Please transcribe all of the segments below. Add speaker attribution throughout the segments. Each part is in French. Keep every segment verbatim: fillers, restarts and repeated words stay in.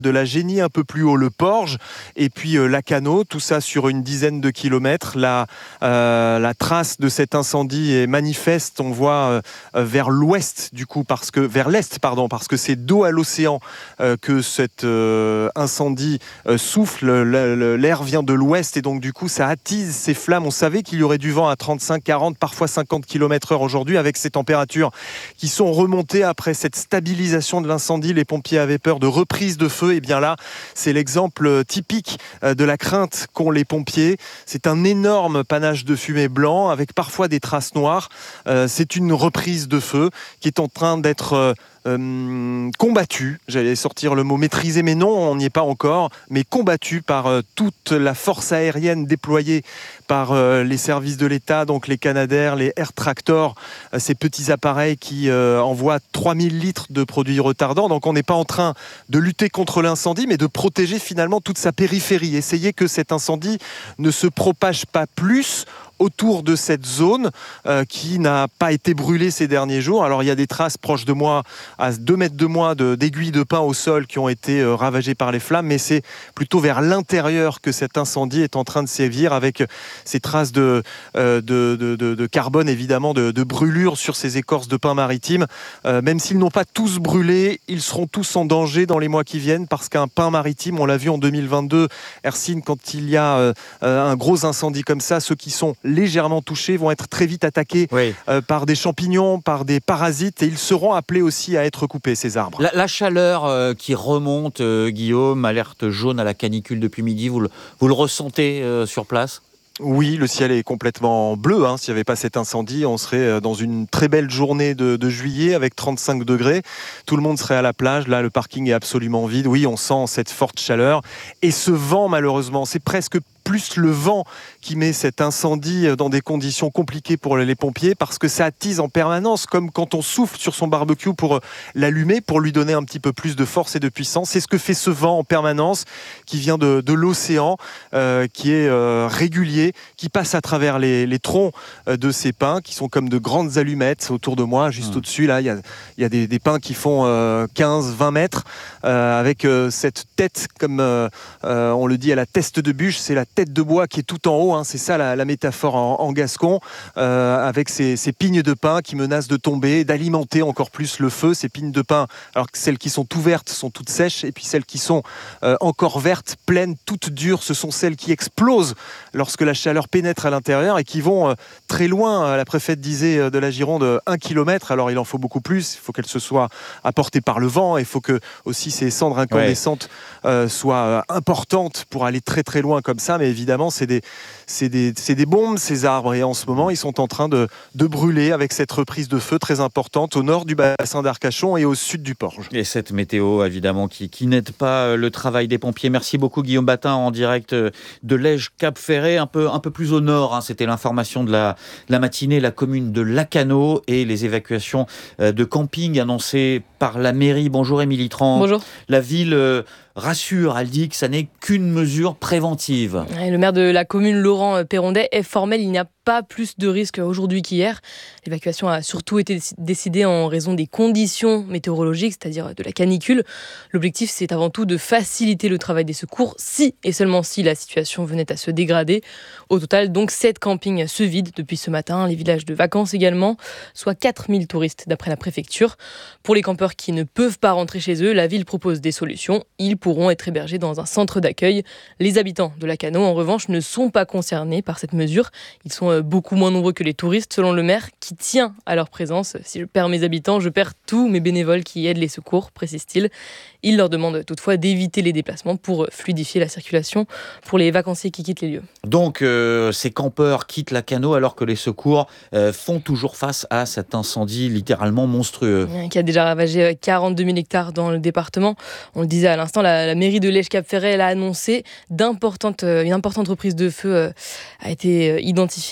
Speaker 1: de la Génie un peu plus haut, le Porge, et puis euh, Lacanau, tout ça sur une dizaine de kilomètres. La, euh, la trace de cet incendie est manifeste, on voit euh, vers l'ouest du coup, parce que, vers l'est, pardon, parce que c'est dos à l'océan euh, que cet euh, incendie euh, souffle, le, le, l'air vient de l'ouest et donc du coup ça attise ces flammes. On savait qu'il y aurait du vent à trente-cinq, quarante, parfois cinquante kilomètres heure aujourd'hui avec ces températures qui sont remontées après cette stabilisation de l'incendie. Les pompiers avaient peur de reprise de feu. Et bien là, c'est l'exemple typique de la crainte qu'ont les pompiers. C'est un énorme panache de fumée blanc avec parfois des traces noires. Euh, c'est une reprise de feu qui est en train d'être euh, Euh, combattu, j'allais sortir le mot maîtrisé, mais non, on n'y est pas encore, mais combattu par euh, toute la force aérienne déployée par euh, les services de l'État, donc les Canadair, les Air Tractor, euh, ces petits appareils qui euh, envoient trois mille litres de produits retardants. Donc on n'est pas en train de lutter contre l'incendie, mais de protéger finalement toute sa périphérie, essayer que cet incendie ne se propage pas plus autour de cette zone euh, qui n'a pas été brûlée ces derniers jours. Alors il y a des traces proches de moi, à deux mètres de moi, de, d'aiguilles de pin au sol qui ont été euh, ravagées par les flammes, mais c'est plutôt vers l'intérieur que cet incendie est en train de sévir, avec ces traces de, euh, de, de, de, de carbone, évidemment, de, de brûlure sur ces écorces de pin maritime. Euh, même s'ils n'ont pas tous brûlé, ils seront tous en danger dans les mois qui viennent, parce qu'un pin maritime, on l'a vu en deux mille vingt-deux, Hercine, quand il y a euh, un gros incendie comme ça, ceux qui sont légèrement touchés vont être très vite attaqués oui. euh, par des champignons, par des parasites, et ils seront appelés aussi à être coupés, ces arbres.
Speaker 2: La, la chaleur euh, qui remonte, euh, Guillaume, alerte jaune à la canicule depuis midi, vous le, vous le ressentez euh, sur place ?
Speaker 1: Oui, le ciel est complètement bleu. Hein. S'il n'y avait pas cet incendie, on serait dans une très belle journée de, de juillet avec trente-cinq degrés. Tout le monde serait à la plage. Là, le parking est absolument vide. Oui, on sent cette forte chaleur. Et ce vent, malheureusement, c'est presque plus le vent qui met cet incendie dans des conditions compliquées pour les pompiers, parce que ça attise en permanence, comme quand on souffle sur son barbecue pour l'allumer, pour lui donner un petit peu plus de force et de puissance. C'est ce que fait ce vent en permanence qui vient de, de l'océan, euh, qui est euh, régulier, qui passe à travers les, les troncs de ces pins, qui sont comme de grandes allumettes autour de moi. Juste mmh. au-dessus, là, il y a, y a des, des pins qui font euh, quinze vingt mètres, euh, avec euh, cette tête, comme euh, euh, on le dit à la teste de bûche, c'est la tête de bois qui est tout en haut, hein, c'est ça la, la métaphore en, en gascon, euh, avec ces, ces pignes de pin qui menacent de tomber, d'alimenter encore plus le feu. Ces pignes de pin, alors que celles qui sont tout vertes sont toutes sèches, et puis celles qui sont euh, encore vertes, pleines, toutes dures, ce sont celles qui explosent lorsque la chaleur pénètre à l'intérieur et qui vont euh, très loin. La préfète disait euh, de la Gironde un kilomètre, alors il en faut beaucoup plus, il faut qu'elles se soient apportées par le vent, il faut que aussi ces cendres incandescentes ouais. euh, soient euh, importantes pour aller très très loin comme ça. Mais évidemment, c'est des, c'est, des, c'est des bombes, ces arbres. Et en ce moment, ils sont en train de, de brûler avec cette reprise de feu très importante au nord du bassin d'Arcachon et au sud du Porge.
Speaker 2: Et cette météo, évidemment, qui, qui n'aide pas le travail des pompiers. Merci beaucoup, Guillaume Batin, en direct de Lège-Cap-Ferret, un peu, un peu plus au nord. Hein. C'était l'information de la, de la matinée. La commune de Lacanau et les évacuations de camping annoncées par la mairie. Bonjour, Émilie Tran.
Speaker 3: Bonjour.
Speaker 2: La ville euh, rassure, elle dit que ça n'est qu'une mesure préventive.
Speaker 3: Le maire de la commune, Laurent Perrondet, est formel. Il n'y a pas plus de risques aujourd'hui qu'hier. L'évacuation a surtout été décidée en raison des conditions météorologiques, c'est-à-dire de la canicule. L'objectif, c'est avant tout de faciliter le travail des secours, si et seulement si la situation venait à se dégrader. Au total, donc, sept campings se vident depuis ce matin, les villages de vacances également, soit quatre mille touristes d'après la préfecture. Pour les campeurs qui ne peuvent pas rentrer chez eux, la ville propose des solutions. Ils pourront être hébergés dans un centre d'accueil. Les habitants de Lacanau, en revanche, ne sont pas concernés par cette mesure. Ils sont beaucoup moins nombreux que les touristes, selon le maire, qui tient à leur présence. Si je perds mes habitants, je perds tous mes bénévoles qui aident les secours, précise-t-il. Il leur demande toutefois d'éviter les déplacements pour fluidifier la circulation pour les vacanciers qui quittent les lieux.
Speaker 2: Donc, euh, ces campeurs quittent Lacanau alors que les secours euh, font toujours face à cet incendie littéralement monstrueux.
Speaker 3: Qui a déjà ravagé quarante-deux mille hectares dans le département. On le disait à l'instant, la, la mairie de Lège-Cap-Ferret a annoncé d'importantes, une importante reprise de feu euh, a été identifiée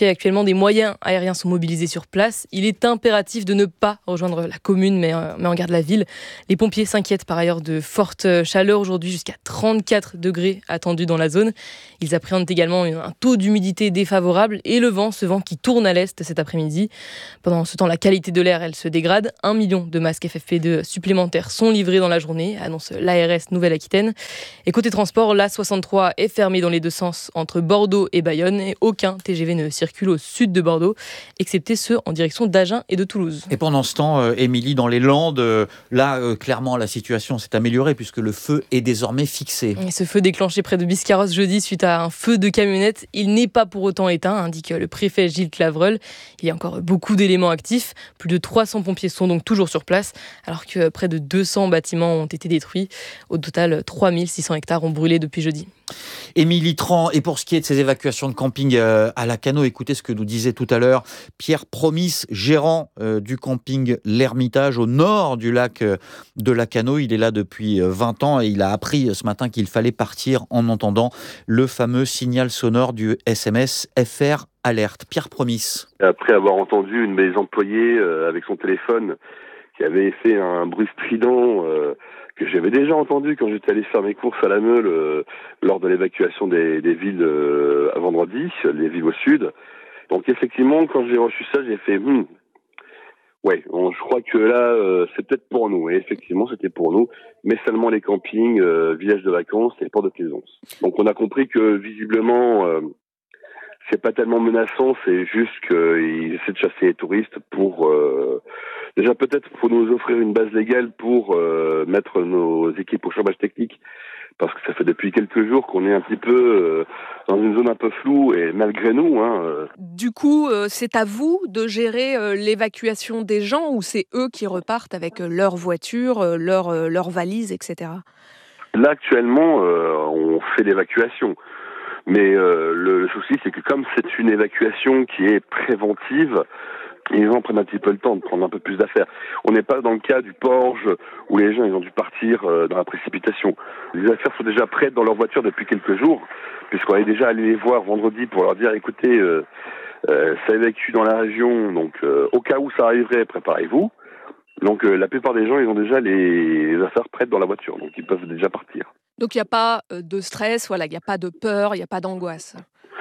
Speaker 3: actuellement, des moyens aériens sont mobilisés sur place. Il est impératif de ne pas rejoindre la commune, mais, euh, mais en garde la ville. Les pompiers s'inquiètent par ailleurs de fortes chaleurs aujourd'hui, jusqu'à trente-quatre degrés attendus dans la zone. Ils appréhendent également un taux d'humidité défavorable et le vent, ce vent qui tourne à l'est cet après-midi. Pendant ce temps, la qualité de l'air, elle se dégrade. Un million de masques F F P deux supplémentaires sont livrés dans la journée, annonce l'A R S Nouvelle-Aquitaine. Et côté transport, l'A soixante-trois est fermée dans les deux sens entre Bordeaux et Bayonne et aucun T G V ne circule au sud de Bordeaux, excepté ceux en direction d'Agen et de Toulouse.
Speaker 2: Et pendant ce temps, euh, Émilie, dans les Landes, euh, là, euh, clairement, la situation s'est améliorée puisque le feu est désormais fixé.
Speaker 3: Et ce feu déclenché près de Biscarrosse jeudi suite à un feu de camionnette, il n'est pas pour autant éteint, indique le préfet Gilles Clavreul. Il y a encore beaucoup d'éléments actifs. Plus de trois cents pompiers sont donc toujours sur place, alors que près de deux cents bâtiments ont été détruits. Au total, trois mille six cents hectares ont brûlé depuis jeudi.
Speaker 2: Émilie Tran, et pour ce qui est de ces évacuations de camping euh, à Lacanau, écoutez ce que nous disait tout à l'heure Pierre Promis, gérant euh, du camping L'Ermitage au nord du lac euh, de Lacanau. Il est là depuis euh, vingt ans et il a appris euh, ce matin qu'il fallait partir en entendant le fameux signal sonore du S M S F R Alerte. Pierre Promis.
Speaker 4: Après avoir entendu une de mes employées euh, avec son téléphone qui avait fait un bruit strident euh, que j'avais déjà entendu quand j'étais allé faire mes courses à la Meule euh, lors de l'évacuation des, des villes euh, à vendredi, les villes au sud. Donc effectivement, quand j'ai reçu ça, j'ai fait hmm, ouais, bon, je crois que là, euh, c'est peut-être pour nous. Et effectivement, c'était pour nous, mais seulement les campings, euh, villages de vacances et ports de plaisance. Donc on a compris que visiblement, euh, c'est pas tellement menaçant, c'est juste qu'ils essaient de chasser les touristes pour euh, déjà peut-être pour nous offrir une base légale pour euh, mettre nos équipes au chômage technique, parce que ça fait depuis quelques jours qu'on est un petit peu euh, dans une zone un peu floue et malgré nous. Hein, euh...
Speaker 5: Du coup, euh, c'est à vous de gérer euh, l'évacuation des gens ou c'est eux qui repartent avec euh, leur voiture, euh, leur, euh, leurs valises, et cetera.
Speaker 4: Là actuellement, euh, on fait l'évacuation. Mais euh, le, le souci, c'est que comme c'est une évacuation qui est préventive, les gens prennent un petit peu le temps de prendre un peu plus d'affaires. On n'est pas dans le cas du Porge où les gens ils ont dû partir euh, dans la précipitation. Les affaires sont déjà prêtes dans leur voiture depuis quelques jours, puisqu'on est déjà allé les voir vendredi pour leur dire écoutez, euh, euh, ça évacue dans la région, donc euh, au cas où ça arriverait, préparez-vous. Donc euh, la plupart des gens ils ont déjà les, les affaires prêtes dans la voiture, donc ils peuvent déjà partir.
Speaker 5: Donc il n'y a pas de stress, voilà, il n'y a pas de peur, il n'y a pas d'angoisse.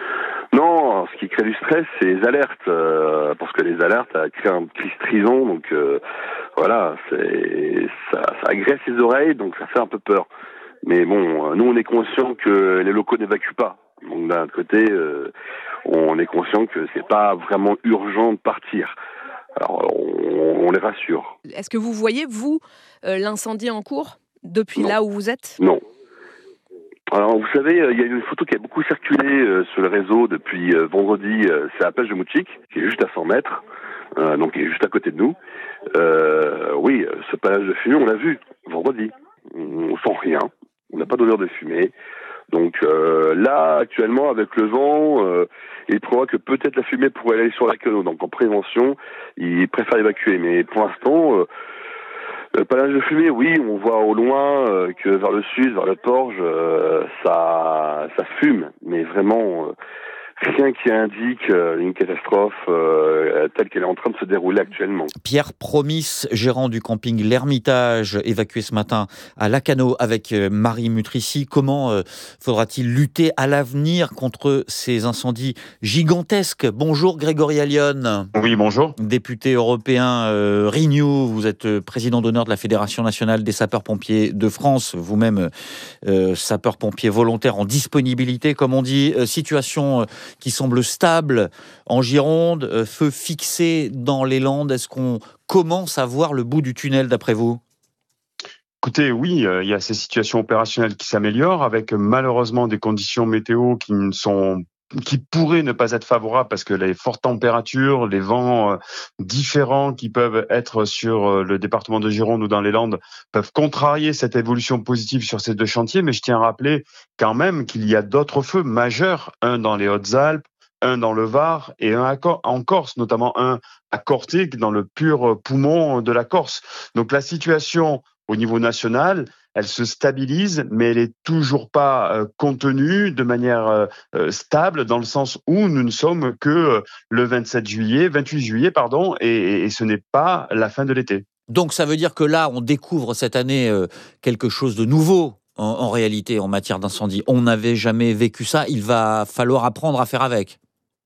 Speaker 4: Non, ce qui crée du stress, c'est les alertes, euh, parce que les alertes ça crée un cri strident, donc euh, voilà, c'est ça, ça agresse les oreilles, donc ça fait un peu peur. Mais bon, nous on est conscient que les locaux n'évacuent pas, donc d'un côté, euh, on est conscient que c'est pas vraiment urgent de partir. Alors on, on les rassure.
Speaker 5: Est-ce que vous voyez vous euh, l'incendie en cours depuis
Speaker 4: non.
Speaker 5: là où vous êtes ?
Speaker 4: Non. Alors vous savez, il y a une photo qui a beaucoup circulé euh, sur le réseau depuis euh, vendredi, euh, c'est à la plage de Moutchik, qui est juste à cent mètres, euh, donc qui est juste à côté de nous. Euh, oui, ce panache de fumée, on l'a vu vendredi. On sent rien, on n'a pas d'odeur de fumée. Donc euh, là, actuellement, avec le vent, euh, il prévoit que peut-être la fumée pourrait aller sur la Lacanau. Donc en prévention, il préfère évacuer. Mais pour l'instant... Euh, Le panache de fumée, oui, on voit au loin euh, que vers le sud, vers le Porge, euh, ça, ça fume, mais vraiment euh, rien qui indique euh, une catastrophe euh, telle qu'elle est en train de se dérouler actuellement.
Speaker 2: Pierre Promis, gérant du camping L'Ermitage, évacué ce matin à Lacanau avec Marie Mutrici. Comment euh, faudra-t-il lutter à l'avenir contre ces incendies gigantesques ? Bonjour Grégory Allione.
Speaker 6: Oui, bonjour.
Speaker 2: Député européen euh, Renew, vous êtes président d'honneur de la Fédération nationale des sapeurs-pompiers de France, vous-même euh, sapeur-pompier volontaire en disponibilité, comme on dit. Euh, situation euh, qui semble stable en Gironde, euh, feu fixé dans les Landes. Est-ce qu'on commence à voir le bout du tunnel d'après vous ?
Speaker 6: Écoutez, oui, euh, il y a ces situations opérationnelles qui s'améliorent avec malheureusement des conditions météo qui ne sont qui pourraient ne pas être favorables parce que les fortes températures, les vents euh, différents qui peuvent être sur euh, le département de Gironde ou dans les Landes peuvent contrarier cette évolution positive sur ces deux chantiers. Mais je tiens à rappeler quand même qu'il y a d'autres feux majeurs, un dans les Hautes-Alpes, un dans le Var et un en Corse, notamment un à Corté, dans le pur poumon de la Corse. Donc la situation au niveau national, elle se stabilise, mais elle est toujours pas euh, contenue de manière euh, euh, stable, dans le sens où nous ne sommes que euh, le vingt-sept juillet, vingt-huit juillet, pardon, et, et ce n'est pas la fin de l'été.
Speaker 2: Donc ça veut dire que là, on découvre cette année euh, quelque chose de nouveau en, en réalité en matière d'incendie. On n'avait jamais vécu ça, il va falloir apprendre à faire avec.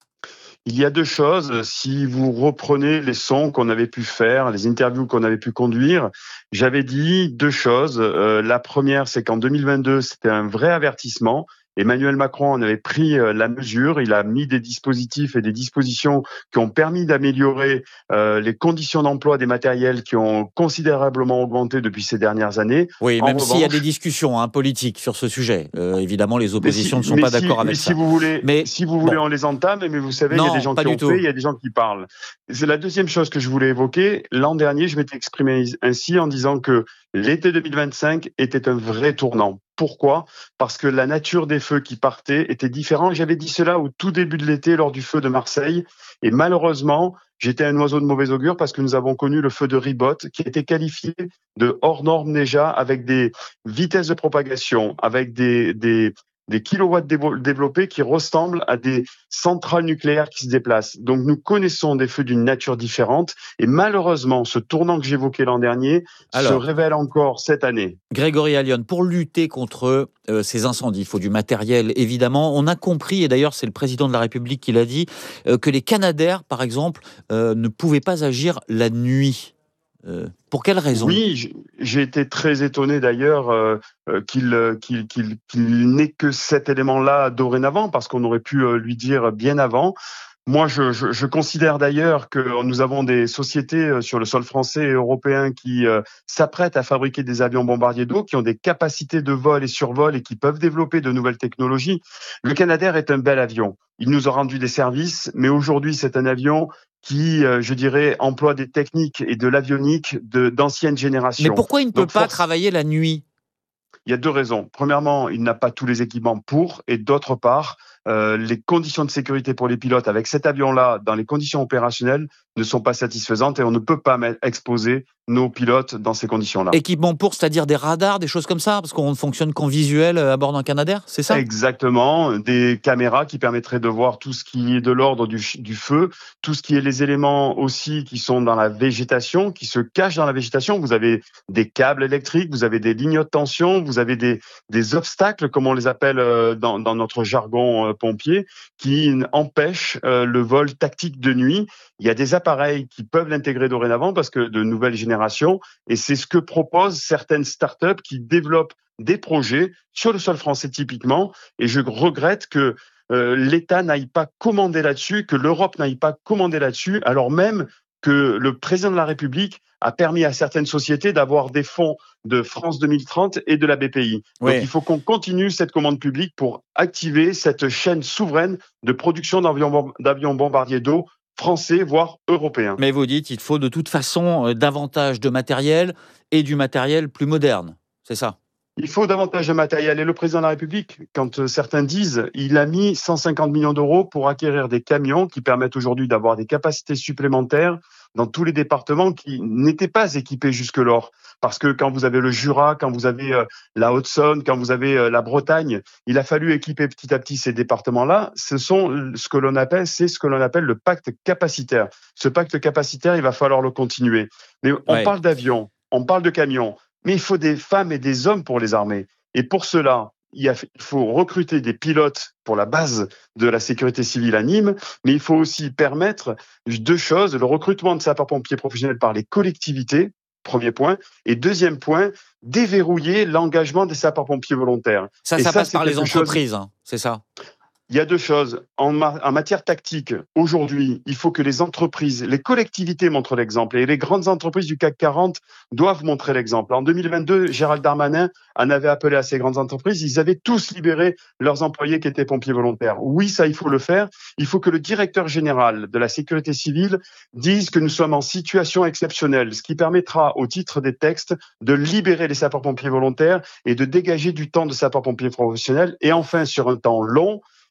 Speaker 6: Il y a deux choses. Si vous reprenez les sons qu'on avait pu faire, les interviews qu'on avait pu conduire, j'avais dit deux choses. Euh, la première, c'est qu'en deux mille vingt-deux, c'était un vrai avertissement. Emmanuel Macron en avait pris euh, la mesure. Il a mis des dispositifs et des dispositions qui ont permis d'améliorer euh, les conditions d'emploi des matériels qui ont considérablement augmenté depuis ces dernières années.
Speaker 2: Oui,
Speaker 6: En
Speaker 2: même s'il y a
Speaker 6: revanche,
Speaker 2: des discussions hein, politiques sur ce sujet. Euh, évidemment, les
Speaker 6: mais
Speaker 2: oppositions
Speaker 6: si,
Speaker 2: ne sont
Speaker 6: mais
Speaker 2: pas
Speaker 6: si,
Speaker 2: d'accord avec
Speaker 6: mais
Speaker 2: ça.
Speaker 6: si vous voulez,
Speaker 2: Mais
Speaker 6: si vous voulez,
Speaker 2: bon,
Speaker 6: on les entame. Mais vous savez, il y a des
Speaker 2: non,
Speaker 6: gens
Speaker 2: pas
Speaker 6: qui
Speaker 2: du
Speaker 6: ont
Speaker 2: tout.
Speaker 6: fait, il y a des gens qui parlent. C'est la deuxième chose que je voulais évoquer. L'an dernier, je m'étais exprimé ainsi en disant que l'été deux mille vingt-cinq était un vrai tournant. Pourquoi ? Parce que la nature des feux qui partaient était différente. J'avais dit cela au tout début de l'été lors du feu de Marseille. Et malheureusement, j'étais un oiseau de mauvais augure parce que nous avons connu le feu de Ribot qui a été qualifié de hors norme déjà, avec des vitesses de propagation, avec des, des, des kilowatts dévo- développés qui ressemblent à des centrales nucléaires qui se déplacent. Donc nous connaissons des feux d'une nature différente. Et malheureusement, ce tournant que j'évoquais l'an dernier se
Speaker 2: Alors,
Speaker 6: révèle encore cette année.
Speaker 2: Grégory Allione, pour lutter contre euh, ces incendies, il faut du matériel, évidemment. On a compris, et d'ailleurs c'est le président de la République qui l'a dit, euh, que les Canadair, par exemple, euh, ne pouvaient pas agir la nuit. Euh, pour quelle raison ?
Speaker 6: Oui, j- j'ai été très étonné d'ailleurs euh, euh, qu'il euh, qu'il qu'il qu'il n'ait que cet élément-là dorénavant, parce qu'on aurait pu euh, lui dire bien avant. Moi, je, je, je considère d'ailleurs que nous avons des sociétés euh, sur le sol français et européen qui euh, s'apprêtent à fabriquer des avions bombardiers d'eau, qui ont des capacités de vol et survol et qui peuvent développer de nouvelles technologies. Le Canadair est un bel avion. Il nous a rendu des services, mais aujourd'hui, c'est un avion qui, euh, je dirais, emploie des techniques et de l'avionique de, d'anciennes
Speaker 2: Mais
Speaker 6: générations.
Speaker 2: pourquoi il ne peut
Speaker 6: Donc,
Speaker 2: pas
Speaker 6: force,
Speaker 2: travailler la nuit ?
Speaker 6: il y a deux raisons. Premièrement, il n'a pas tous les équipements pour, et d'autre part, euh, les conditions de sécurité pour les pilotes avec cet avion-là, dans les conditions opérationnelles, ne sont pas satisfaisantes et on ne peut pas mettre- exposer nos pilotes dans ces conditions-là.
Speaker 2: Équipement pour, c'est-à-dire des radars, des choses comme ça, parce qu'on ne fonctionne qu'en visuel euh, à bord d'un Canadair, c'est ça ?
Speaker 6: Exactement, des caméras qui permettraient de voir tout ce qui est de l'ordre du, ch- du feu, tout ce qui est les éléments aussi qui sont dans la végétation, qui se cachent dans la végétation. Vous avez des câbles électriques, vous avez des lignes de tension, vous avez des, des obstacles, comme on les appelle euh, dans, dans notre jargon euh, pompier, qui n- empêchent euh, le vol tactique de nuit. Il y a des appareils qui peuvent l'intégrer dorénavant parce que de nouvelles générations, et c'est ce que proposent certaines startups qui développent des projets sur le sol français typiquement, et je regrette que euh, l'État n'aille pas commander là-dessus, que l'Europe n'aille pas commander là-dessus, alors même que le président de la République a permis à certaines sociétés d'avoir des fonds de France deux mille trente et de la B P I. Donc
Speaker 2: Oui.
Speaker 6: il faut qu'on continue cette commande publique pour activer cette chaîne souveraine de production d'avions, bom- d'avions bombardiers d'eau français, voire européens.
Speaker 2: Mais vous dites, il faut de toute façon euh, davantage de matériel et du matériel plus moderne, c'est ça ?
Speaker 6: Il faut davantage de matériel. Et le président de la République, quand euh, certains disent, il a mis cent cinquante millions d'euros pour acquérir des camions qui permettent aujourd'hui d'avoir des capacités supplémentaires dans tous les départements qui n'étaient pas équipés jusque-lors. Parce que quand vous avez le Jura, quand vous avez euh, la Haute-Saône, quand vous avez euh, la Bretagne, il a fallu équiper petit à petit ces départements-là. Ce sont ce que l'on appelle, c'est ce que l'on appelle le pacte capacitaire. Ce pacte capacitaire, il va falloir le continuer. Mais on
Speaker 2: Ouais.
Speaker 6: parle d'avions, on parle de camions. Mais il faut des femmes et des hommes pour les armer. Et pour cela, il, y a, il faut recruter des pilotes pour la base de la sécurité civile à Nîmes, mais il faut aussi permettre deux choses, le recrutement de sapeurs-pompiers professionnels par les collectivités, premier point, et deuxième point, déverrouiller l'engagement des sapeurs-pompiers volontaires.
Speaker 2: Ça,
Speaker 6: Et
Speaker 2: ça,
Speaker 6: ça,
Speaker 2: passe
Speaker 6: c'est
Speaker 2: par les
Speaker 6: quelque chose-
Speaker 2: entreprises, hein, c'est ça ?
Speaker 6: Il y a deux choses. En, ma- en matière tactique, aujourd'hui, il faut que les entreprises, les collectivités montrent l'exemple et les grandes entreprises du C A C quarante doivent montrer l'exemple. En deux mille vingt-deux, Gérald Darmanin en avait appelé à ces grandes entreprises. Ils avaient tous libéré leurs employés qui étaient pompiers volontaires. Oui, ça, il faut le faire. Il faut que le directeur général de la sécurité civile dise que nous sommes en situation exceptionnelle, ce qui permettra, au titre des textes, de libérer les sapeurs-pompiers volontaires et de dégager du temps de sapeurs-pompiers professionnels. Et enfin, sur un temps long,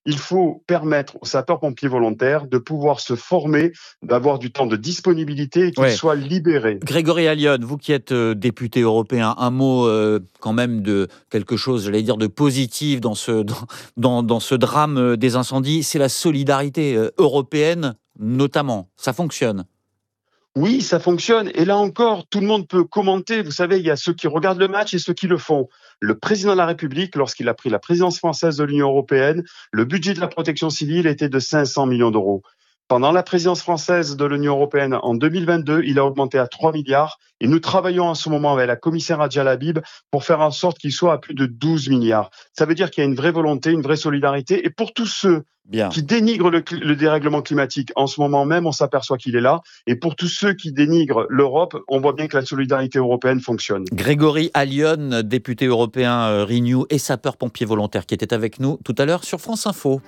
Speaker 6: il faut permettre aux sapeurs-pompiers volontaires de pouvoir se former, d'avoir du temps de disponibilité et qu'ils ouais. soient libérés.
Speaker 2: Grégory Allione, vous qui êtes euh, député européen, un mot euh, quand même de quelque chose, j'allais dire, de positif dans ce, dans, dans, dans ce drame des incendies, c'est la solidarité euh, européenne notamment. Ça fonctionne.
Speaker 6: Oui, ça fonctionne. Et là encore, tout le monde peut commenter. Vous savez, il y a ceux qui regardent le match et ceux qui le font. Le président de la République, lorsqu'il a pris la présidence française de l'Union européenne, le budget de la protection civile était de cinq cents millions d'euros. Pendant la présidence française de l'Union européenne en deux mille vingt-deux, il a augmenté à trois milliards. Et nous travaillons en ce moment avec la commissaire Adja Labib pour faire en sorte qu'il soit à plus de douze milliards. Ça veut dire qu'il y a une vraie volonté, une vraie solidarité. Et pour tous ceux Bien. qui dénigrent le, le dérèglement climatique, en ce moment même, on s'aperçoit qu'il est là. Et pour tous ceux qui dénigrent l'Europe, on voit bien que la solidarité européenne fonctionne.
Speaker 2: Grégory Allione, député européen euh, Renew et sapeur-pompier volontaire, qui était avec nous tout à l'heure sur France Info.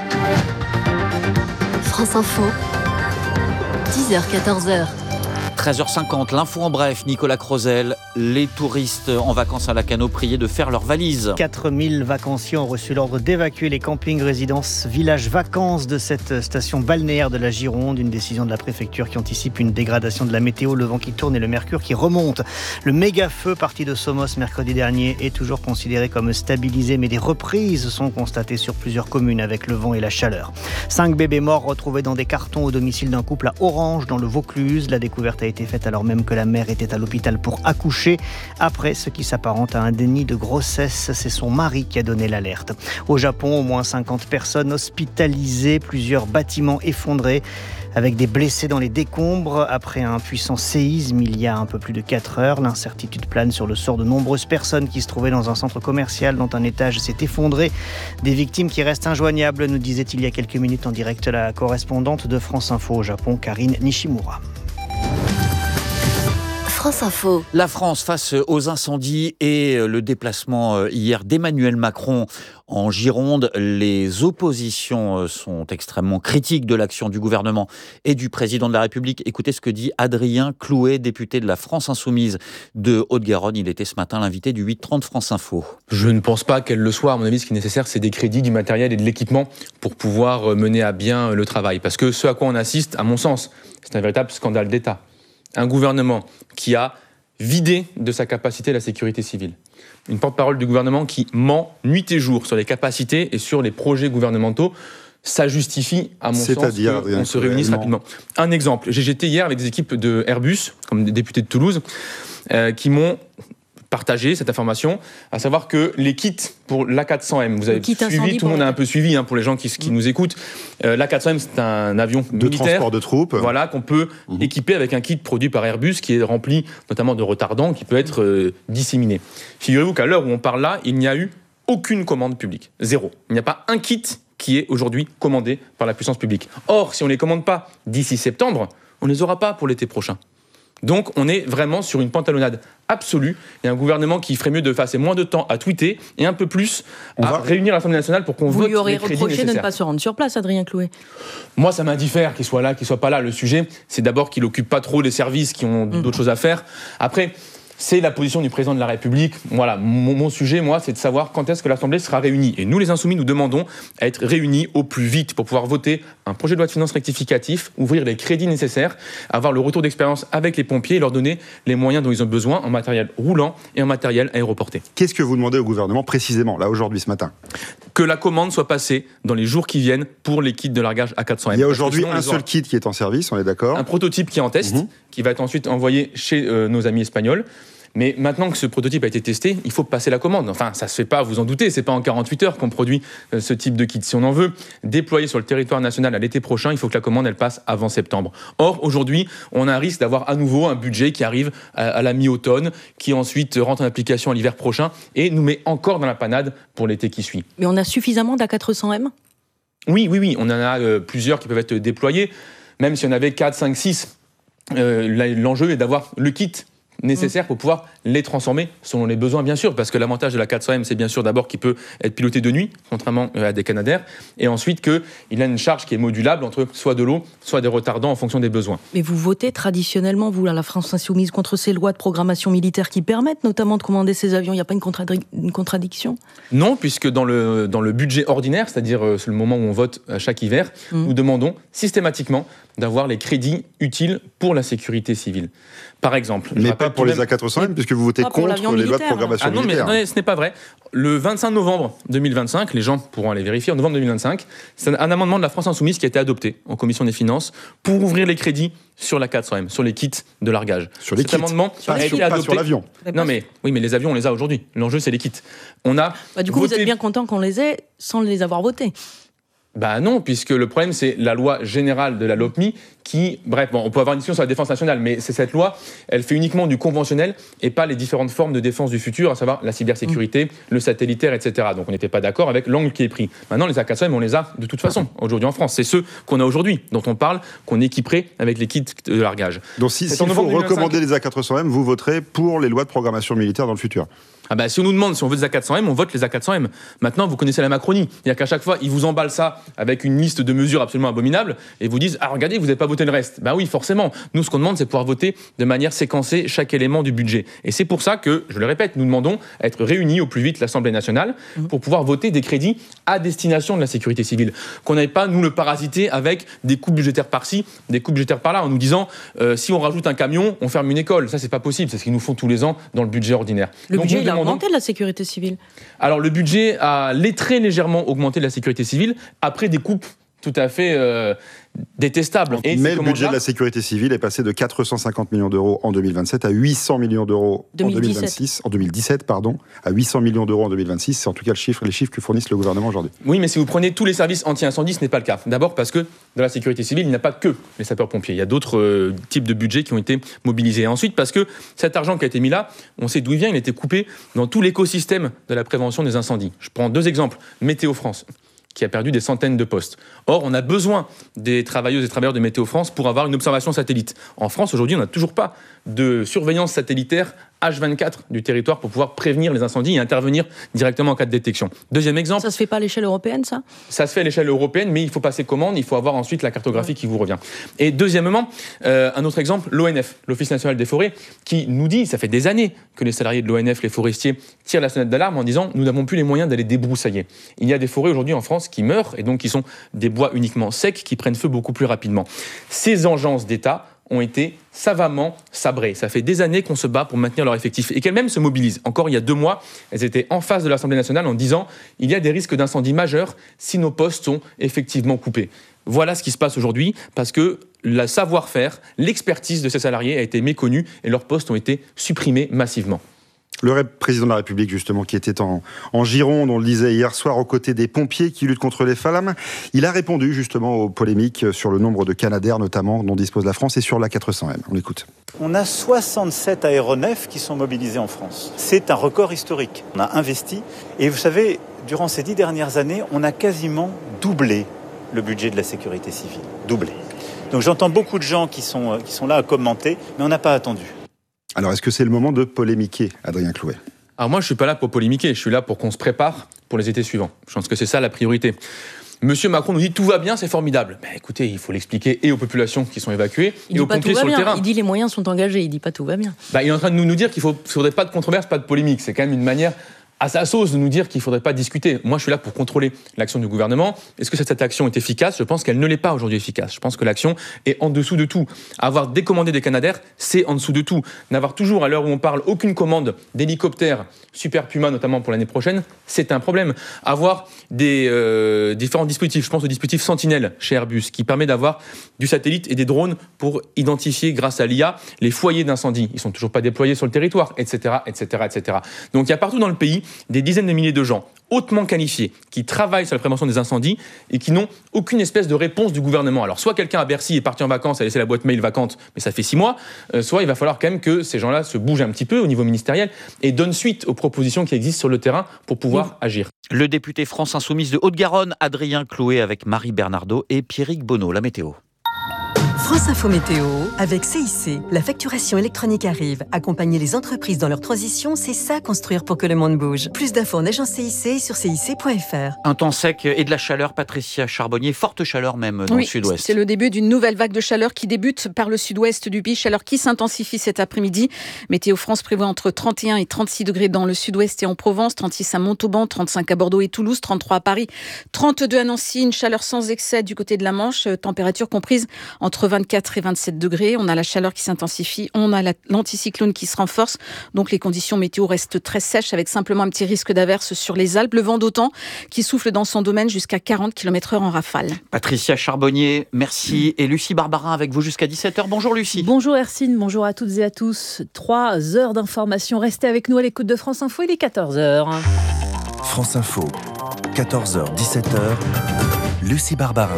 Speaker 7: France Info, dix heures quatorze heures.
Speaker 2: treize heures cinquante, l'info en bref, Nicolas Crozel. Les touristes en vacances à Lacanau priés de faire leurs valises.
Speaker 8: quatre mille vacanciers ont reçu l'ordre d'évacuer les campings, résidences, villages vacances de cette station balnéaire de la Gironde. Une décision de la préfecture qui anticipe une dégradation de la météo, le vent qui tourne et le mercure qui remonte. Le méga feu parti de Somos mercredi dernier est toujours considéré comme stabilisé, mais des reprises sont constatées sur plusieurs communes avec le vent et la chaleur. Cinq bébés morts retrouvés dans des cartons au domicile d'un couple à Orange, dans le Vaucluse. La découverte a été faite alors même que la mère était à l'hôpital pour accoucher. Après ce qui s'apparente à un déni de grossesse, c'est son mari qui a donné l'alerte. Au Japon, au moins cinquante personnes hospitalisées, plusieurs bâtiments effondrés, avec des blessés dans les décombres. Après un puissant séisme il y a un peu plus de quatre heures, l'incertitude plane sur le sort de nombreuses personnes qui se trouvaient dans un centre commercial dont un étage s'est effondré. Des victimes qui restent injoignables, nous disait il y a quelques minutes en direct la correspondante de France Info au Japon, Karine Nishimura.
Speaker 7: France Info.
Speaker 2: La France face aux incendies et le déplacement hier d'Emmanuel Macron en Gironde. Les oppositions sont extrêmement critiques de l'action du gouvernement et du président de la République. Écoutez ce que dit Adrien Clouet, député de la France Insoumise de Haute-Garonne. Il était ce matin l'invité du huit trente France Info.
Speaker 9: Je ne pense pas qu'elle le soit. À mon avis, ce qui est nécessaire, c'est des crédits, du matériel et de l'équipement pour pouvoir mener à bien le travail. Parce que ce à quoi on assiste, à mon sens, c'est un véritable scandale d'État. Un gouvernement qui a vidé de sa capacité la sécurité civile. Une porte-parole du gouvernement qui ment nuit et jour sur les capacités et sur les projets gouvernementaux. Ça justifie, à mon C'est-à-dire, sens, qu'on se réunisse rapidement. Un exemple, j'étais hier avec des équipes de Airbus, comme des députés de Toulouse, euh, qui m'ont partagé cette information, à savoir que les kits pour l'A quatre cents M, vous avez suivi, tout le monde a un peu suivi, hein, pour les gens qui, qui mmh. nous écoutent. Euh, L'A quatre cents M, c'est un avion
Speaker 10: de
Speaker 9: militaire,
Speaker 10: transport de troupes,
Speaker 9: voilà, qu'on peut mmh. équiper avec un kit produit par Airbus qui est rempli notamment de retardants qui peut être euh, disséminé. Figurez-vous qu'à l'heure où on parle là, il n'y a eu aucune commande publique, zéro. Il n'y a pas un kit qui est aujourd'hui commandé par la puissance publique. Or, si on ne les commande pas d'ici septembre, on ne les aura pas pour l'été prochain. Donc on est vraiment sur une pantalonnade absolue et un gouvernement qui ferait mieux de passer moins de temps à tweeter et un peu plus à va... réunir l'Assemblée nationale pour qu'on
Speaker 11: Vous
Speaker 9: vote les crédits nécessaires.
Speaker 11: Vous lui aurez reproché de ne pas se rendre sur place, Adrien Clouet.
Speaker 9: Moi, ça m'indiffère qu'il soit là, qu'il soit pas là. Le sujet, c'est d'abord qu'il occupe pas trop les services qui ont mmh. d'autres choses à faire. Après, c'est la position du président de la République. Voilà, mon, mon sujet, moi, c'est de savoir quand est-ce que l'Assemblée sera réunie. Et nous, les Insoumis, nous demandons à être réunis au plus vite pour pouvoir voter un projet de loi de finances rectificatif, ouvrir les crédits nécessaires, avoir le retour d'expérience avec les pompiers et leur donner les moyens dont ils ont besoin en matériel roulant et en matériel aéroporté.
Speaker 10: Qu'est-ce que vous demandez au gouvernement précisément, là, aujourd'hui, ce matin ?
Speaker 9: Que la commande soit passée dans les jours qui viennent pour les kits de largage A quatre cents M.
Speaker 10: Il y a aujourd'hui un seul kit qui est en service, on est d'accord ?
Speaker 9: Un prototype qui est en test, mmh. qui va être ensuite envoyé chez euh, nos amis espagnols. Mais maintenant que ce prototype a été testé, il faut passer la commande. Enfin, ça se fait pas, vous en doutez, c'est pas en quarante-huit heures qu'on produit euh, ce type de kit. Si on en veut déployer sur le territoire national à l'été prochain, il faut que la commande elle passe avant septembre. Or, aujourd'hui, on a un risque d'avoir à nouveau un budget qui arrive à, à la mi-automne, qui ensuite rentre en application à l'hiver prochain et nous met encore dans la panade pour l'été qui suit.
Speaker 11: Mais on a suffisamment d'A quatre cents M ?
Speaker 9: Oui, oui, oui, on en a euh, plusieurs qui peuvent être déployés. Même si on avait quatre, cinq, six, euh, l'enjeu est d'avoir le kit nécessaires pour pouvoir les transformer selon les besoins, bien sûr, parce que l'avantage de la quatre cents M, c'est bien sûr d'abord qu'il peut être piloté de nuit, contrairement à des Canadair, et ensuite qu'il a une charge qui est modulable entre soit de l'eau, soit des retardants en fonction des besoins.
Speaker 11: Mais vous votez traditionnellement, vous, là, la France insoumise, contre ces lois de programmation militaire qui permettent notamment de commander ces avions. Il n'y a pas une, contradic- une contradiction ?
Speaker 9: Non, puisque dans le, dans le budget ordinaire, c'est-à-dire euh, c'est le moment où on vote à chaque hiver, mmh. nous demandons systématiquement d'avoir les crédits utiles pour la sécurité civile. Par exemple...
Speaker 10: Mais pas pour les A quatre cents M, puisque vous votez contre les lois de programmation
Speaker 9: ah non,
Speaker 10: militaire.
Speaker 9: Mais, non, ce n'est pas vrai. Le vingt-cinq novembre deux mille vingt-cinq, les gens pourront aller vérifier, en novembre deux mille vingt-cinq, c'est un amendement de la France Insoumise qui a été adopté en commission des finances pour ouvrir les crédits sur la quatre cents M, sur les kits de largage.
Speaker 10: Sur les
Speaker 9: Cet
Speaker 10: kits,
Speaker 9: amendement
Speaker 10: pas,
Speaker 9: a
Speaker 10: sur,
Speaker 9: été
Speaker 10: pas
Speaker 9: adopté.
Speaker 10: sur l'avion.
Speaker 9: Non mais, oui, mais les avions, on les a aujourd'hui. L'enjeu, c'est les kits. On a
Speaker 11: bah, du coup,
Speaker 9: voté...
Speaker 11: vous êtes bien content qu'on les ait sans les avoir votés.
Speaker 9: Bah non, puisque le problème, c'est la loi générale de la LOPMI qui... Bref, bon, on peut avoir une discussion sur la défense nationale, mais c'est cette loi, elle fait uniquement du conventionnel et pas les différentes formes de défense du futur, à savoir la cybersécurité, mmh. le satellitaire, et cetera. Donc on n'était pas d'accord avec l'angle qui est pris. Maintenant, les A quatre cents M, on les a de toute façon, aujourd'hui en France. C'est ceux qu'on a aujourd'hui, dont on parle, qu'on équiperait avec les kits de largage.
Speaker 10: Donc si, s'il faut recommander les A quatre cents M, vous voterez pour les lois de programmation militaire dans le futur ?
Speaker 9: Ah bah, si on nous demande si on veut des A quatre cents M, on vote les A quatre cents M. Maintenant, vous connaissez la Macronie. Il y a qu'à chaque fois, ils vous emballent ça avec une liste de mesures absolument abominables et vous disent « Ah, regardez, vous n'avez pas voté le reste. » Bah oui, forcément. Nous, ce qu'on demande, c'est pouvoir voter de manière séquencée chaque élément du budget. Et c'est pour ça que, je le répète, nous demandons à être réunis au plus vite l'Assemblée nationale pour pouvoir voter des crédits à destination de la sécurité civile. Qu'on n'aille pas, nous, le parasiter avec des coupes budgétaires par-ci, des coupes budgétaires par-là, en nous disant euh, « Si on rajoute un camion, on ferme une école. » Ça, c'est pas possible. C'est ce qu'ils nous font tous les ans dans le budget ordinaire.
Speaker 11: Le
Speaker 9: Donc,
Speaker 11: budget, il a
Speaker 9: demandons...
Speaker 11: augmenté de la sécurité civile.
Speaker 9: Alors, le budget a très légèrement augmenté de la sécurité civile après des coupes tout à fait euh, détestables.
Speaker 10: Et mais le budget de la sécurité civile est passé de quatre cent cinquante millions d'euros en deux mille vingt-sept à huit cents millions d'euros en deux mille vingt-six, en deux mille dix-sept, pardon, à huit cents millions d'euros en deux mille vingt-six. C'est en tout cas le chiffre, les chiffres que fournissent le gouvernement aujourd'hui.
Speaker 9: Oui, mais si vous prenez tous les services anti-incendie, ce n'est pas le cas. D'abord parce que dans la sécurité civile, il n'y a pas que les sapeurs-pompiers. Il y a d'autres euh, types de budgets qui ont été mobilisés. Et ensuite, parce que cet argent qui a été mis là, on sait d'où il vient, il a été coupé dans tout l'écosystème de la prévention des incendies. Je prends deux exemples. Météo France, qui a perdu des centaines de postes. Or, on a besoin des travailleuses et travailleurs de Météo France pour avoir une observation satellite. En France, aujourd'hui, on n'a toujours pas de surveillance satellitaire H vingt-quatre du territoire pour pouvoir prévenir les incendies et intervenir directement en cas de détection. Deuxième exemple...
Speaker 11: Ça se fait pas à l'échelle européenne, ça ?
Speaker 9: Ça se fait à l'échelle européenne, mais il faut passer commande, il faut avoir ensuite la cartographie ouais. qui vous revient. Et deuxièmement, euh, un autre exemple, l'O N F, l'Office national des forêts, qui nous dit, ça fait des années que les salariés de l'O N F, les forestiers, tirent la sonnette d'alarme en disant « nous n'avons plus les moyens d'aller débroussailler ». Il y a des forêts aujourd'hui en France qui meurent, et donc qui sont des bois uniquement secs, qui prennent feu beaucoup plus rapidement. Ces agences d'État ont été savamment sabrées. Ça fait des années qu'on se bat pour maintenir leur effectif et qu'elles-mêmes se mobilisent. Encore il y a deux mois, elles étaient en face de l'Assemblée nationale en disant « il y a des risques d'incendie majeurs si nos postes sont effectivement coupés ». Voilà ce qui se passe aujourd'hui parce que le savoir-faire, l'expertise de ces salariés a été méconnue et leurs postes ont été supprimés massivement.
Speaker 10: Le président de la République, justement, qui était en, en Gironde, on le disait hier soir, aux côtés des pompiers qui luttent contre les flammes, il a répondu justement aux polémiques sur le nombre de Canadair, notamment, dont dispose la France, et sur l'A quatre cents M. On l'écoute.
Speaker 12: On a soixante-sept aéronefs qui sont mobilisés en France. C'est un record historique. On a investi, et vous savez, durant ces dix dernières années, on a quasiment doublé le budget de la sécurité civile. Doublé. Donc j'entends beaucoup de gens qui sont, qui sont là à commenter, mais on n'a pas attendu.
Speaker 10: Alors, est-ce que c'est le moment de polémiquer, Adrien Clouet ?
Speaker 9: Alors moi, je ne suis pas là pour polémiquer, je suis là pour qu'on se prépare pour les étés suivants. Je pense que c'est ça la priorité. Monsieur Macron nous dit « tout va bien, c'est formidable ». Ben, écoutez, il faut l'expliquer et aux populations qui sont évacuées
Speaker 11: il
Speaker 9: et aux pompiers sur le terrain.
Speaker 11: Il dit les moyens sont engagés, il ne dit pas « tout va bien ».
Speaker 9: Ben, il est en train de nous, nous dire qu'il ne faudrait pas de controverse, pas de polémique. C'est quand même une manière à sa sauce de nous dire qu'il ne faudrait pas discuter. Moi, je suis là pour contrôler l'action du gouvernement. Est-ce que cette action est efficace ? Je pense qu'elle ne l'est pas aujourd'hui efficace. Je pense que l'action est en dessous de tout. Avoir décommandé des Canadair, c'est en dessous de tout. N'avoir toujours, à l'heure où on parle, aucune commande d'hélicoptères Super Puma, notamment pour l'année prochaine, c'est un problème. Avoir des euh, différents dispositifs, je pense au dispositif Sentinelle chez Airbus, qui permet d'avoir du satellite et des drones pour identifier, grâce à l'I A, les foyers d'incendie. Ils ne sont toujours pas déployés sur le territoire, et cetera, et cetera, et cetera. Donc il y a partout dans le pays des dizaines de milliers de gens hautement qualifiés qui travaillent sur la prévention des incendies et qui n'ont aucune espèce de réponse du gouvernement. Alors soit quelqu'un à Bercy est parti en vacances, a laissé la boîte mail vacante, mais ça fait six mois, euh, soit il va falloir quand même que ces gens-là se bougent un petit peu au niveau ministériel et donnent suite aux propositions qui existent sur le terrain pour pouvoir oui. agir.
Speaker 2: Le député France Insoumise de Haute-Garonne, Adrien Clouet, avec Marie Bernardo et Pierrick Bonneau. La météo.
Speaker 13: France Info Météo avec C I C. La facturation électronique arrive. Accompagner les entreprises dans leur transition, c'est ça construire pour que le monde bouge. Plus d'infos en agence C I C sur C I C point F R.
Speaker 2: Un temps sec et de la chaleur, Patricia Charbonnier, forte chaleur même dans
Speaker 14: oui,
Speaker 2: le sud-ouest.
Speaker 14: C'est le début d'une nouvelle vague de chaleur qui débute par le sud-ouest du pays, chaleur qui s'intensifie cet après-midi. Météo France prévoit entre trente et un et trente-six degrés dans le sud-ouest et en Provence, trente-six à Montauban, trente-cinq à Bordeaux et Toulouse, trente-trois à Paris, trente-deux à Nancy, une chaleur sans excès du côté de la Manche, température comprise entre vingt-quatre et vingt-sept degrés. On a la chaleur qui s'intensifie, on a la, l'anticyclone qui se renforce. Donc les conditions météo restent très sèches avec simplement un petit risque d'averse sur les Alpes. Le vent d'automne qui souffle dans son domaine jusqu'à quarante kilomètres heure en rafale.
Speaker 2: Patricia Charbonnier, merci. Et Lucie Barbarin avec vous jusqu'à dix-sept heures. Bonjour Lucie.
Speaker 15: Bonjour Hercine, bonjour à toutes et à tous. Trois heures d'information. Restez avec nous à l'écoute de France Info, il est quatorze heures.
Speaker 16: France Info, quatorze heures dix-sept heures. Lucie Barbarin.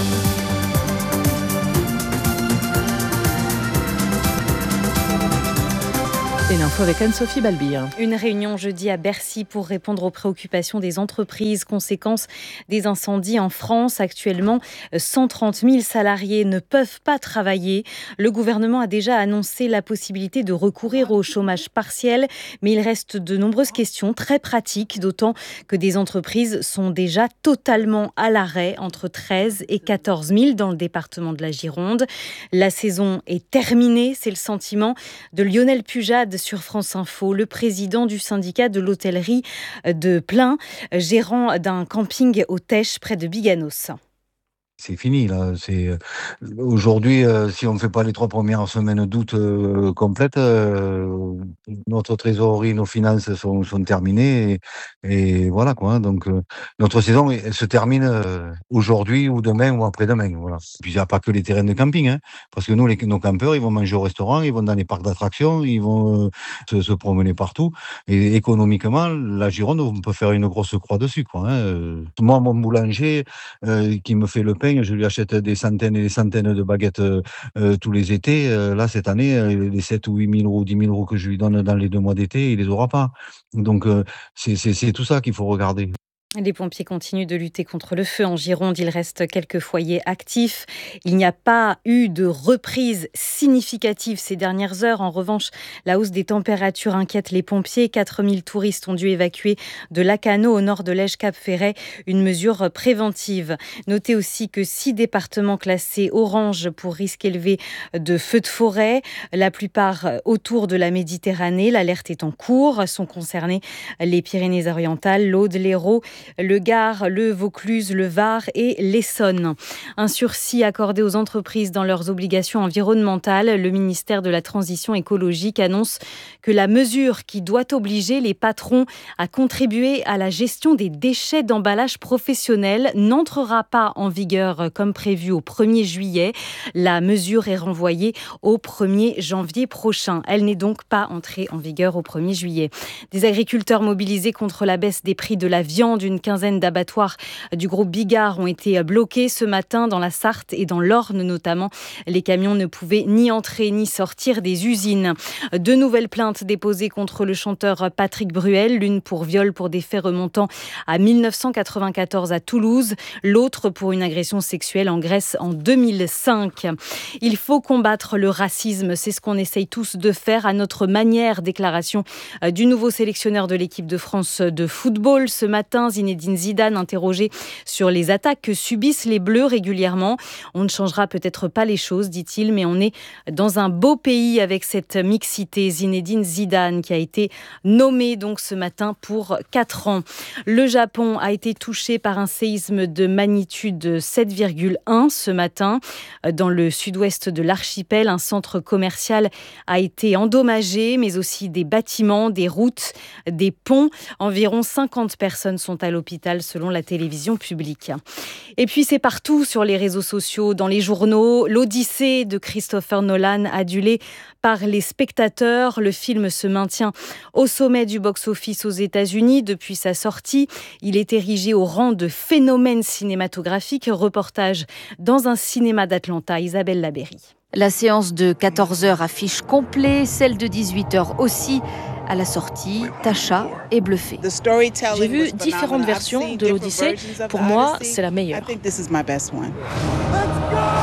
Speaker 15: Et l'info avec Anne-Sophie Balbir.
Speaker 17: Une réunion jeudi à Bercy pour répondre aux préoccupations des entreprises, conséquence des incendies en France. Actuellement, cent trente mille salariés ne peuvent pas travailler. Le gouvernement a déjà annoncé la possibilité de recourir au chômage partiel, mais il reste de nombreuses questions très pratiques, d'autant que des entreprises sont déjà totalement à l'arrêt, entre treize et quatorze mille dans le département de la Gironde. La saison est terminée, c'est le sentiment de Lionel Pujade sur France Info, le président du syndicat de l'hôtellerie de Plain, gérant d'un camping au Tech près de Biganos.
Speaker 18: C'est fini là. C'est aujourd'hui, euh, si on ne fait pas les trois premières semaines d'août euh, complètes, euh, notre trésorerie, nos finances sont, sont terminées et, et voilà quoi. Donc euh, notre saison, elle se termine euh, aujourd'hui ou demain ou après-demain. Voilà. Puis il n'y a pas que les terrains de camping, hein, parce que nous, les, nos campeurs, ils vont manger au restaurant, ils vont dans les parcs d'attractions, ils vont euh, se, se promener partout. Et économiquement, la Gironde, on peut faire une grosse croix dessus, quoi. Hein. Moi, mon boulanger euh, qui me fait le pain, je lui achète des centaines et des centaines de baguettes euh, tous les étés. Euh, là, cette année, euh, les sept ou huit mille euros, dix mille euros que je lui donne dans les deux mois d'été, il les aura pas. Donc, euh, c'est, c'est, c'est tout ça qu'il faut regarder.
Speaker 17: Les pompiers continuent de lutter contre le feu en Gironde. Il reste quelques foyers actifs. Il n'y a pas eu de reprise significative ces dernières heures. En revanche, la hausse des températures inquiète les pompiers. quatre mille touristes ont dû évacuer de Lacanau au nord de Lège-Cap-Ferret, une mesure préventive. Notez aussi que six départements classés orange pour risque élevé de feux de forêt, la plupart autour de la Méditerranée. L'alerte est en cours. Sont concernés les Pyrénées-Orientales, l'Aude, l'Hérault, le Gard, le Vaucluse, le Var et l'Essonne. Un sursis accordé aux entreprises dans leurs obligations environnementales. Le ministère de la Transition écologique annonce que la mesure qui doit obliger les patrons à contribuer à la gestion des déchets d'emballage professionnel n'entrera pas en vigueur comme prévu au premier juillet. La mesure est renvoyée au premier janvier prochain. Elle n'est donc pas entrée en vigueur au premier juillet. Des agriculteurs mobilisés contre la baisse des prix de la viande. Une quinzaine d'abattoirs du groupe Bigard ont été bloqués ce matin dans la Sarthe et dans l'Orne notamment. Les camions ne pouvaient ni entrer ni sortir des usines. De nouvelles plaintes déposées contre le chanteur Patrick Bruel, l'une pour viol pour des faits remontant à mille neuf cent quatre-vingt-quatorze à Toulouse, l'autre pour une agression sexuelle en Grèce en deux mille cinq. Il faut combattre le racisme, c'est ce qu'on essaye tous de faire à notre manière. Déclaration du nouveau sélectionneur de l'équipe de France de football ce matin. Zinedine Zidane interrogé sur les attaques que subissent les Bleus régulièrement. On ne changera peut-être pas les choses, dit-il, mais on est dans un beau pays avec cette mixité. Zinedine Zidane qui a été nommé donc ce matin pour quatre ans. Le Japon a été touché par un séisme de magnitude sept virgule un ce matin. Dans le sud-ouest de l'archipel, un centre commercial a été endommagé, mais aussi des bâtiments, des routes, des ponts. Environ cinquante personnes sont à l'hôpital selon la télévision publique. Et puis c'est partout sur les réseaux sociaux, dans les journaux. L'Odyssée de Christopher Nolan adulé par les spectateurs. Le film se maintient au sommet du box-office aux États-Unis depuis sa sortie. Il est érigé au rang de phénomène cinématographique. Reportage dans un cinéma d'Atlanta, Isabelle Labéry.
Speaker 19: La séance de quatorze heures affiche complet, celle de dix-huit heures aussi. À la sortie, Tasha est bluffée.
Speaker 3: J'ai vu différentes versions de l'Odyssée. Pour moi, c'est la meilleure.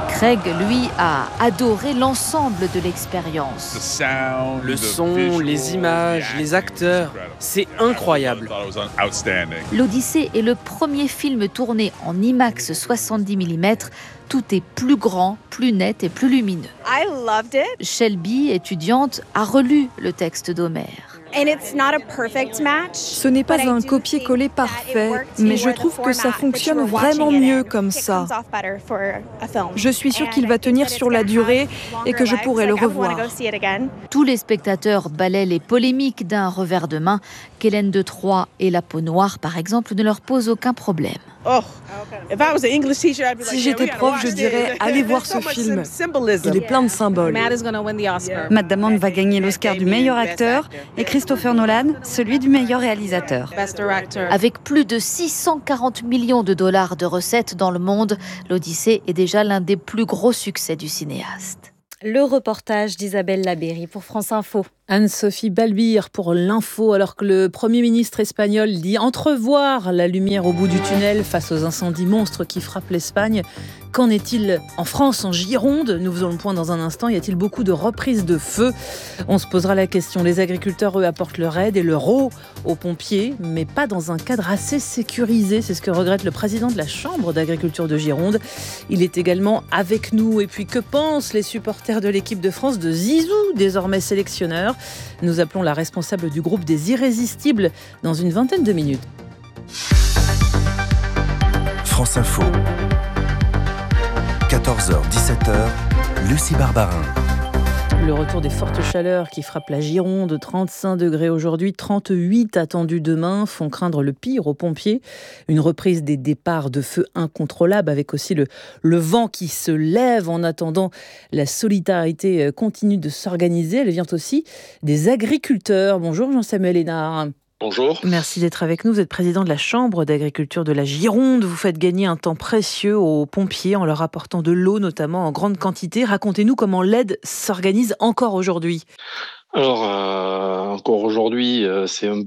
Speaker 19: Craig, lui, a adoré l'ensemble de l'expérience.
Speaker 20: Le son, les images, les acteurs, c'est incroyable.
Speaker 19: L'Odyssée est le premier film tourné en IMAX soixante-dix millimètres. Tout est plus grand, plus net et plus lumineux.
Speaker 21: I loved it.
Speaker 19: Shelby, étudiante, a relu le texte d'Homère.
Speaker 21: And it's not a perfect match.
Speaker 22: Ce n'est pas un copier-coller parfait, mais je trouve que ça fonctionne vraiment mieux comme ça. Je suis sûre qu'il va tenir sur la durée et que je pourrai le revoir.
Speaker 19: Tous les spectateurs balaient les polémiques d'un revers de main. Qu'Hélène de Troyes et la peau noire, par exemple, ne leur posent aucun problème.
Speaker 22: Oh. Si j'étais prof, je dirais allez voir ce film. Il est plein de symboles.
Speaker 23: Matt Damon va gagner l'Oscar du meilleur acteur et Christopher Nolan celui du meilleur réalisateur.
Speaker 19: Avec plus de six cent quarante millions de dollars de recettes dans le monde, l'Odyssée est déjà l'un des plus gros succès du cinéaste.
Speaker 17: Le reportage d'Isabelle Labéry pour France Info.
Speaker 15: Anne-Sophie Balbir pour l'info, alors que le Premier ministre espagnol dit entrevoir la lumière au bout du tunnel face aux incendies monstres qui frappent l'Espagne. Qu'en est-il en France, en Gironde? Nous faisons le point dans un instant. Y a-t-il beaucoup de reprises de feu? On se posera la question. Les agriculteurs, eux, apportent leur aide et leur eau aux pompiers, mais pas dans un cadre assez sécurisé. C'est ce que regrette le président de la Chambre d'agriculture de Gironde. Il est également avec nous. Et puis, que pensent les supporters de l'équipe de France de Zizou, désormais sélectionneur? Nous appelons la responsable du groupe des Irrésistibles dans une vingtaine de minutes.
Speaker 16: France Info. quatorze heures dix-sept heures, Lucie Barbarin.
Speaker 15: Le retour des fortes chaleurs qui frappent la Gironde, trente-cinq degrés aujourd'hui, trente-huit attendus demain, font craindre le pire aux pompiers. Une reprise des départs de feu incontrôlable avec aussi le, le vent qui se lève. En attendant, la solidarité continue de s'organiser. Elle vient aussi des agriculteurs. Bonjour Jean-Samuel Hénard.
Speaker 24: Bonjour.
Speaker 15: Merci d'être avec nous. Vous êtes président de la Chambre d'agriculture de la Gironde. Vous faites gagner un temps précieux aux pompiers en leur apportant de l'eau, notamment en grande quantité. Racontez-nous comment l'aide s'organise encore aujourd'hui.
Speaker 24: Alors, euh, encore aujourd'hui, euh, c'est un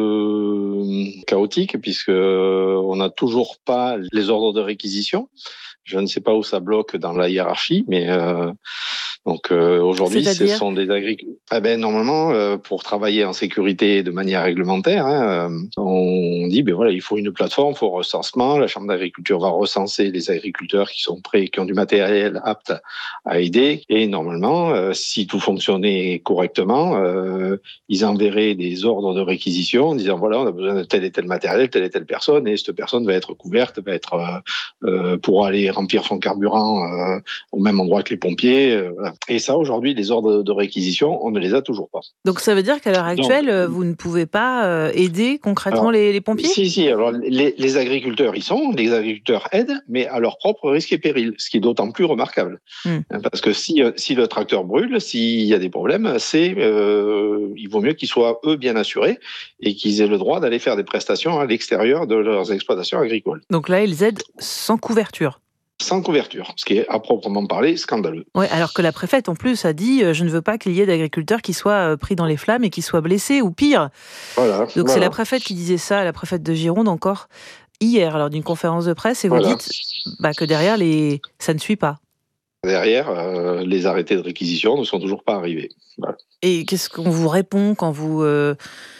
Speaker 24: peu chaotique puisque euh, on n'a toujours pas les ordres de réquisition. Je ne sais pas où ça bloque dans la hiérarchie, mais euh, donc euh, aujourd'hui, ce sont des agriculteurs. Ah ben normalement, euh, pour travailler en sécurité de manière réglementaire, hein, euh, on dit ben voilà, il faut une plateforme, il faut recensement. La Chambre d'agriculture va recenser les agriculteurs qui sont prêts, qui ont du matériel apte à aider. Et normalement, euh, si tout fonctionnait correctement, euh, ils enverraient des ordres de réquisition en disant voilà, on a besoin de tel et tel matériel, telle et telle personne, et cette personne va être couverte, va être euh, euh, pour aller remplir son carburant euh, au même endroit que les pompiers. Euh, voilà. Et ça, aujourd'hui, les ordres de réquisition, on ne les a toujours pas.
Speaker 15: Donc ça veut dire qu'à l'heure actuelle, Donc, vous ne pouvez pas euh, aider concrètement alors, les, les pompiers ?
Speaker 24: Si, si. Alors les, les agriculteurs y sont, les agriculteurs aident, mais à leur propre risque et péril, ce qui est d'autant plus remarquable. Hum. Parce que si, si le tracteur brûle, s'il y a des problèmes, c'est, euh, il vaut mieux qu'ils soient, eux, bien assurés et qu'ils aient le droit d'aller faire des prestations à l'extérieur de leurs exploitations agricoles.
Speaker 15: Donc là, ils aident sans couverture.
Speaker 24: Sans couverture, ce qui est à proprement parler scandaleux.
Speaker 15: Oui, alors que la préfète en plus a dit euh, je ne veux pas qu'il y ait d'agriculteurs qui soient euh, pris dans les flammes et qui soient blessés ou pire.
Speaker 24: Voilà.
Speaker 15: Donc
Speaker 24: voilà.
Speaker 15: C'est la préfète qui disait ça, la préfète de Gironde encore hier lors d'une conférence de presse et vous voilà. dites bah, que derrière les... ça ne suit pas.
Speaker 24: Derrière, euh, les arrêtés de réquisition ne sont toujours pas arrivés. Voilà.
Speaker 15: Et qu'est-ce qu'on vous répond quand vous euh...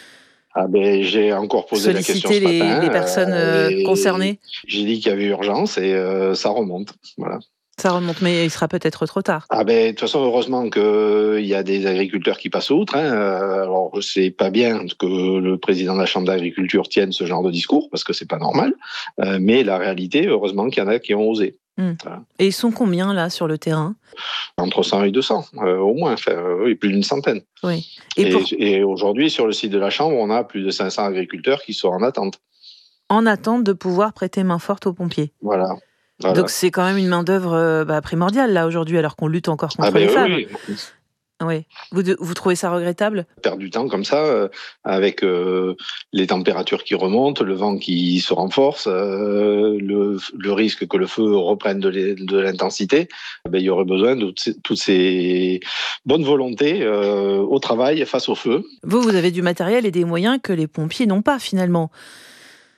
Speaker 24: Ah ben, j'ai encore posé la question ce
Speaker 15: les,
Speaker 24: matin.
Speaker 15: les personnes euh, concernées.
Speaker 24: J'ai dit qu'il y avait urgence et euh, ça remonte. Voilà.
Speaker 15: Ça remonte, mais il sera peut-être trop tard.
Speaker 24: Ah ben, de toute façon, heureusement qu'il y a des agriculteurs qui passent outre. Hein. Alors, c'est pas bien que le président de la Chambre d'agriculture tienne ce genre de discours, parce que c'est pas normal. Euh, mais la réalité, heureusement qu'il y en a qui ont osé.
Speaker 15: Mmh. Voilà. Et ils sont combien, là, sur le terrain ?
Speaker 24: Entre cent et deux cents, euh, au moins, enfin, euh, oui, plus d'une centaine.
Speaker 15: Oui.
Speaker 24: Et, et, pour... et aujourd'hui, sur le site de la Chambre, on a plus de cinq cents agriculteurs qui sont en attente.
Speaker 15: En attente de pouvoir prêter main forte aux pompiers.
Speaker 24: Voilà. Voilà.
Speaker 15: Donc c'est quand même une main-d'œuvre euh, bah, primordiale, là, aujourd'hui, alors qu'on lutte encore contre ah ben les oui, femmes. Oui. Oui. Vous, de, vous trouvez ça regrettable ?
Speaker 24: Perdre du temps comme ça, euh, avec euh, les températures qui remontent, le vent qui se renforce, euh, le, le risque que le feu reprenne de, les, de l'intensité, ben, il y aurait besoin de toutes ces, toutes ces bonnes volontés euh, au travail face au feu.
Speaker 15: Vous, vous avez du matériel et des moyens que les pompiers n'ont pas, finalement.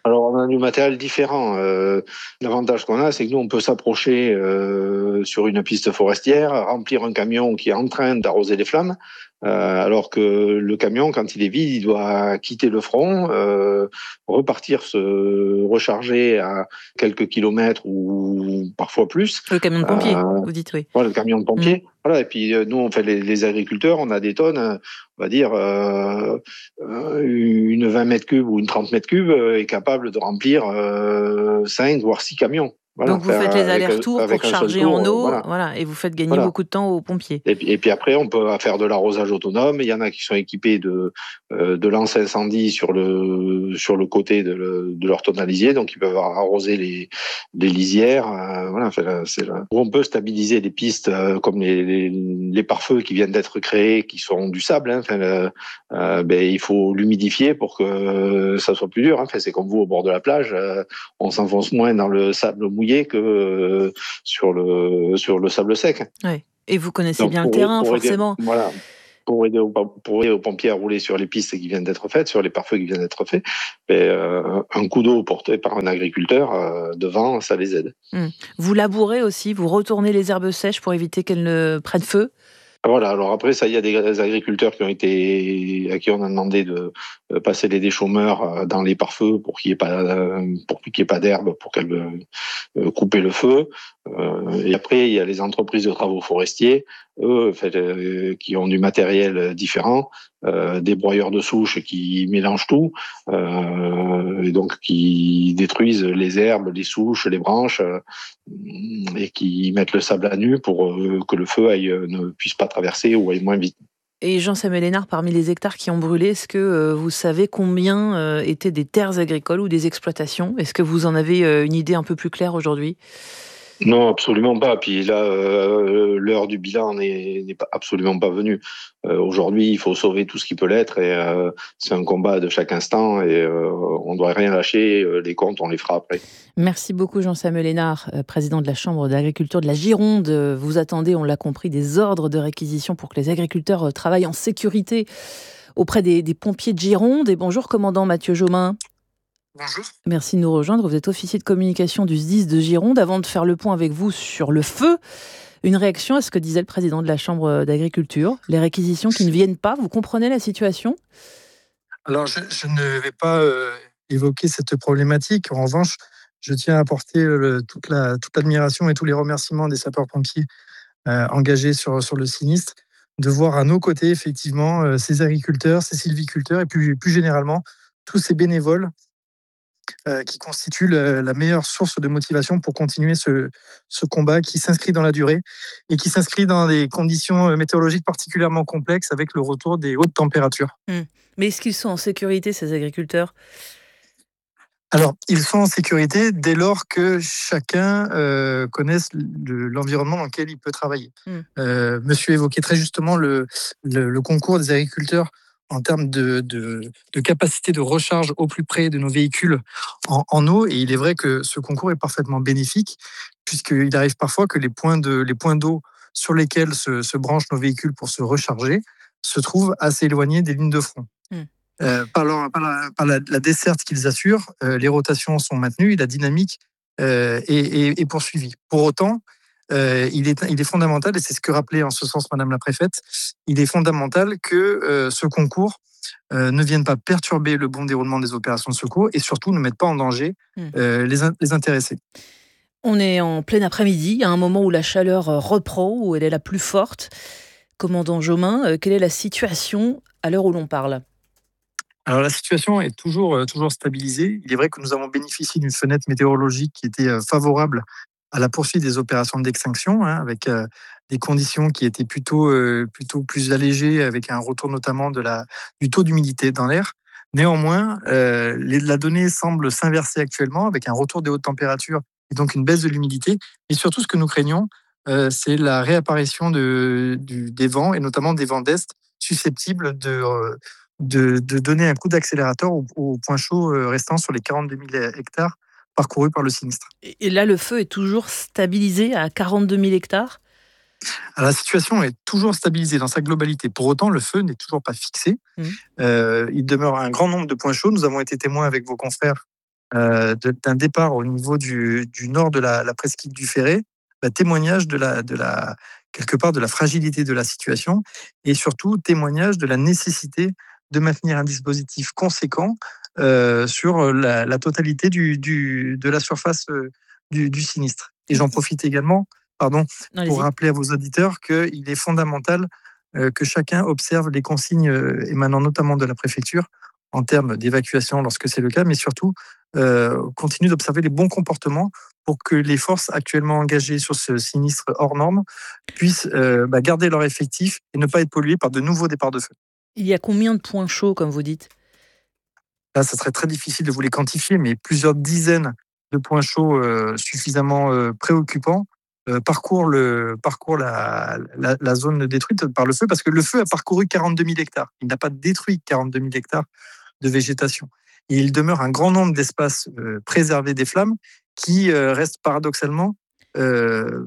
Speaker 24: Alors, on a du matériel différent. Euh, l'avantage qu'on a, c'est que nous, on peut s'approcher euh, sur une piste forestière, remplir un camion qui est en train d'arroser les flammes, euh, alors que le camion, quand il est vide, il doit quitter le front, euh, repartir se recharger à quelques kilomètres ou parfois plus.
Speaker 11: Le camion de pompier,
Speaker 24: Euh,
Speaker 11: vous dites, oui.
Speaker 24: Voilà, le camion de pompier.
Speaker 11: Mmh.
Speaker 24: Voilà, et puis euh, nous, on fait les, les agriculteurs, on a des tonnes, euh, on va dire, euh, euh, une vingt mètres cubes ou une trente mètres cubes euh, est capable de remplir euh, cinq voire six camions. Voilà,
Speaker 11: Donc vous faites les allers-retours
Speaker 24: avec
Speaker 11: pour
Speaker 24: un seul
Speaker 11: charger
Speaker 24: tour,
Speaker 11: en eau,
Speaker 24: voilà.
Speaker 11: voilà, et vous faites gagner
Speaker 24: Voilà.
Speaker 11: beaucoup de temps aux pompiers.
Speaker 24: Et puis, et puis après, on peut faire de l'arrosage autonome. Il y en a qui sont équipés de euh, de lance-incendie sur le sur le côté de, le, de leur tonalisier, donc ils peuvent arroser les les lisières. Euh, voilà, c'est là où on peut stabiliser les pistes euh, comme les, les les pare-feux qui viennent d'être créés, qui sont du sable. Hein, enfin, le, euh, ben il faut l'humidifier pour que ça soit plus dur. Hein. Enfin, c'est comme vous au bord de la plage, euh, on s'enfonce moins dans le sable mouillé que euh, sur le sur le sable sec.
Speaker 11: Ouais. Et vous connaissez
Speaker 24: Donc,
Speaker 11: bien
Speaker 24: pour-
Speaker 11: le terrain,
Speaker 24: pour aider-
Speaker 11: forcément.
Speaker 24: voilà. Pour aider, aux, pour aider aux pompiers à rouler sur les pistes qui viennent d'être faites, sur les pare-feux qui viennent d'être faits, ben, euh, un coup d'eau porté par un agriculteur euh, devant, ça les aide.
Speaker 11: Hum. Vous labourez aussi, vous retournez les herbes sèches pour éviter qu'elles ne prennent feu.
Speaker 24: Voilà. Alors après, ça, il y a des agriculteurs qui ont été, à qui on a demandé de euh, passer les déchômeurs euh, dans les pare-feux pour qu'il n'y ait pas, euh, pour qu'il n'y ait pas d'herbe, pour qu'elles euh, couper le feu. Euh, et après, il y a les entreprises de travaux forestiers, eux, en fait, euh, qui ont du matériel différent, euh, des broyeurs de souches qui mélangent tout, euh, et donc qui détruisent les herbes, les souches, les branches, euh, et qui mettent le sable à nu pour euh, que le feu aille, euh, ne puisse pas traverser ou aille moins vite.
Speaker 11: Et Jean-Samuel Hénard, parmi les hectares qui ont brûlé, est-ce que euh, vous savez combien euh, étaient des terres agricoles ou des exploitations? Est-ce que vous en avez euh, une idée un peu plus claire aujourd'hui?
Speaker 24: Non, absolument pas. Puis là, euh, l'heure du bilan n'est n'est pas absolument pas venue. Euh, Aujourd'hui, il faut sauver tout ce qui peut l'être, et euh, c'est un combat de chaque instant, et euh, on ne doit rien lâcher. Les comptes, on les fera après.
Speaker 11: Merci beaucoup Jean-Samuel Hénard, euh, président de la Chambre d'agriculture de la Gironde. Euh, Vous attendez, on l'a compris, des ordres de réquisition pour que les agriculteurs euh, travaillent en sécurité auprès des, des pompiers de Gironde. Et bonjour commandant Mathieu Jaumin.
Speaker 1: Bonjour.
Speaker 11: Merci de nous rejoindre. Vous êtes officier de communication du S D I S de Gironde. Avant de faire le point avec vous sur le feu, une réaction à ce que disait le président de la Chambre d'agriculture. Les réquisitions qui ne viennent pas, vous comprenez la situation?
Speaker 1: Alors, je, je ne vais pas euh, évoquer cette problématique. En revanche, je tiens à apporter le, toute, la, toute l'admiration et tous les remerciements des sapeurs-pompiers euh, engagés sur, sur le sinistre, de voir à nos côtés, effectivement, euh, ces agriculteurs, ces sylviculteurs et plus, plus généralement, tous ces bénévoles euh, qui constituent le, la meilleure source de motivation pour continuer ce, ce combat qui s'inscrit dans la durée et qui s'inscrit dans des conditions météorologiques particulièrement complexes avec le retour des hautes températures.
Speaker 11: Mmh. Mais est-ce qu'ils sont en sécurité, ces agriculteurs?
Speaker 1: Alors, ils sont en sécurité dès lors que chacun euh, connaisse le, l'environnement dans lequel il peut travailler.
Speaker 11: Mmh.
Speaker 1: Euh, monsieur évoquait très justement le, le, le concours des agriculteurs en termes de, de, de capacité de recharge au plus près de nos véhicules en, en eau. Et il est vrai que ce concours est parfaitement bénéfique, puisqu'il arrive parfois que les points, de, les points d'eau sur lesquels se, se branchent nos véhicules pour se recharger se trouvent assez éloignés des lignes de front.
Speaker 11: Mmh.
Speaker 1: Euh, par, leur, par, la, par la, la desserte qu'ils assurent, euh, les rotations sont maintenues et la dynamique euh, est, est, est poursuivie. Pour autant, euh, il, est, il est fondamental, et c'est ce que rappelait en ce sens Madame la Préfète, il est fondamental que euh, ce concours euh, ne vienne pas perturber le bon déroulement des opérations de secours et surtout ne mette pas en danger euh, les, les intéressés.
Speaker 11: On est en plein après-midi, à un moment où la chaleur reprend, où elle est la plus forte. Commandant Jaumin, quelle est la situation à l'heure où l'on parle ?
Speaker 1: Alors la situation est toujours, toujours stabilisée. Il est vrai que nous avons bénéficié d'une fenêtre météorologique qui était favorable à la poursuite des opérations d'extinction, hein, avec euh, des conditions qui étaient plutôt, euh, plutôt plus allégées, avec un retour notamment de la, du taux d'humidité dans l'air. Néanmoins, euh, les, la donnée semble s'inverser actuellement, avec un retour des hautes températures et donc une baisse de l'humidité. Et surtout, ce que nous craignons, euh, c'est la réapparition de, du, des vents, et notamment des vents d'est, susceptibles de... Euh, De, de donner un coup d'accélérateur au, au point chaud restant sur les quarante-deux mille hectares parcourus par le sinistre.
Speaker 11: Et là, le feu est toujours stabilisé à quarante-deux mille hectares ?
Speaker 1: Alors, la situation est toujours stabilisée dans sa globalité. Pour autant, le feu n'est toujours pas fixé. Mmh. Euh, il demeure un grand nombre de points chauds. Nous avons été témoins avec vos confrères euh, de, d'un départ au niveau du, du nord de la, la presqu'île du Ferré, bah, témoignage de la, de la, quelque part de la fragilité de la situation et surtout témoignage de la nécessité de maintenir un dispositif conséquent euh, sur la, la totalité du, du, de la surface euh, du, du sinistre. Et j'en profite également pardon,
Speaker 11: Allez-y.
Speaker 1: pour rappeler à vos auditeurs qu'il est fondamental euh, que chacun observe les consignes euh, émanant notamment de la préfecture en termes d'évacuation lorsque c'est le cas, mais surtout euh, continue d'observer les bons comportements pour que les forces actuellement engagées sur ce sinistre hors norme puissent euh, bah, garder leur effectif et ne pas être polluées par de nouveaux départs de feu.
Speaker 11: Il y a combien de points chauds, comme vous dites ?
Speaker 1: Là, ça serait très difficile de vous les quantifier, mais plusieurs dizaines de points chauds euh, suffisamment euh, préoccupants euh, parcourent, le, parcourent la, la, la zone détruite par le feu, parce que le feu a parcouru quarante-deux mille hectares. Il n'a pas détruit quarante-deux mille hectares de végétation. Et il demeure un grand nombre d'espaces euh, préservés des flammes qui euh, restent paradoxalement euh,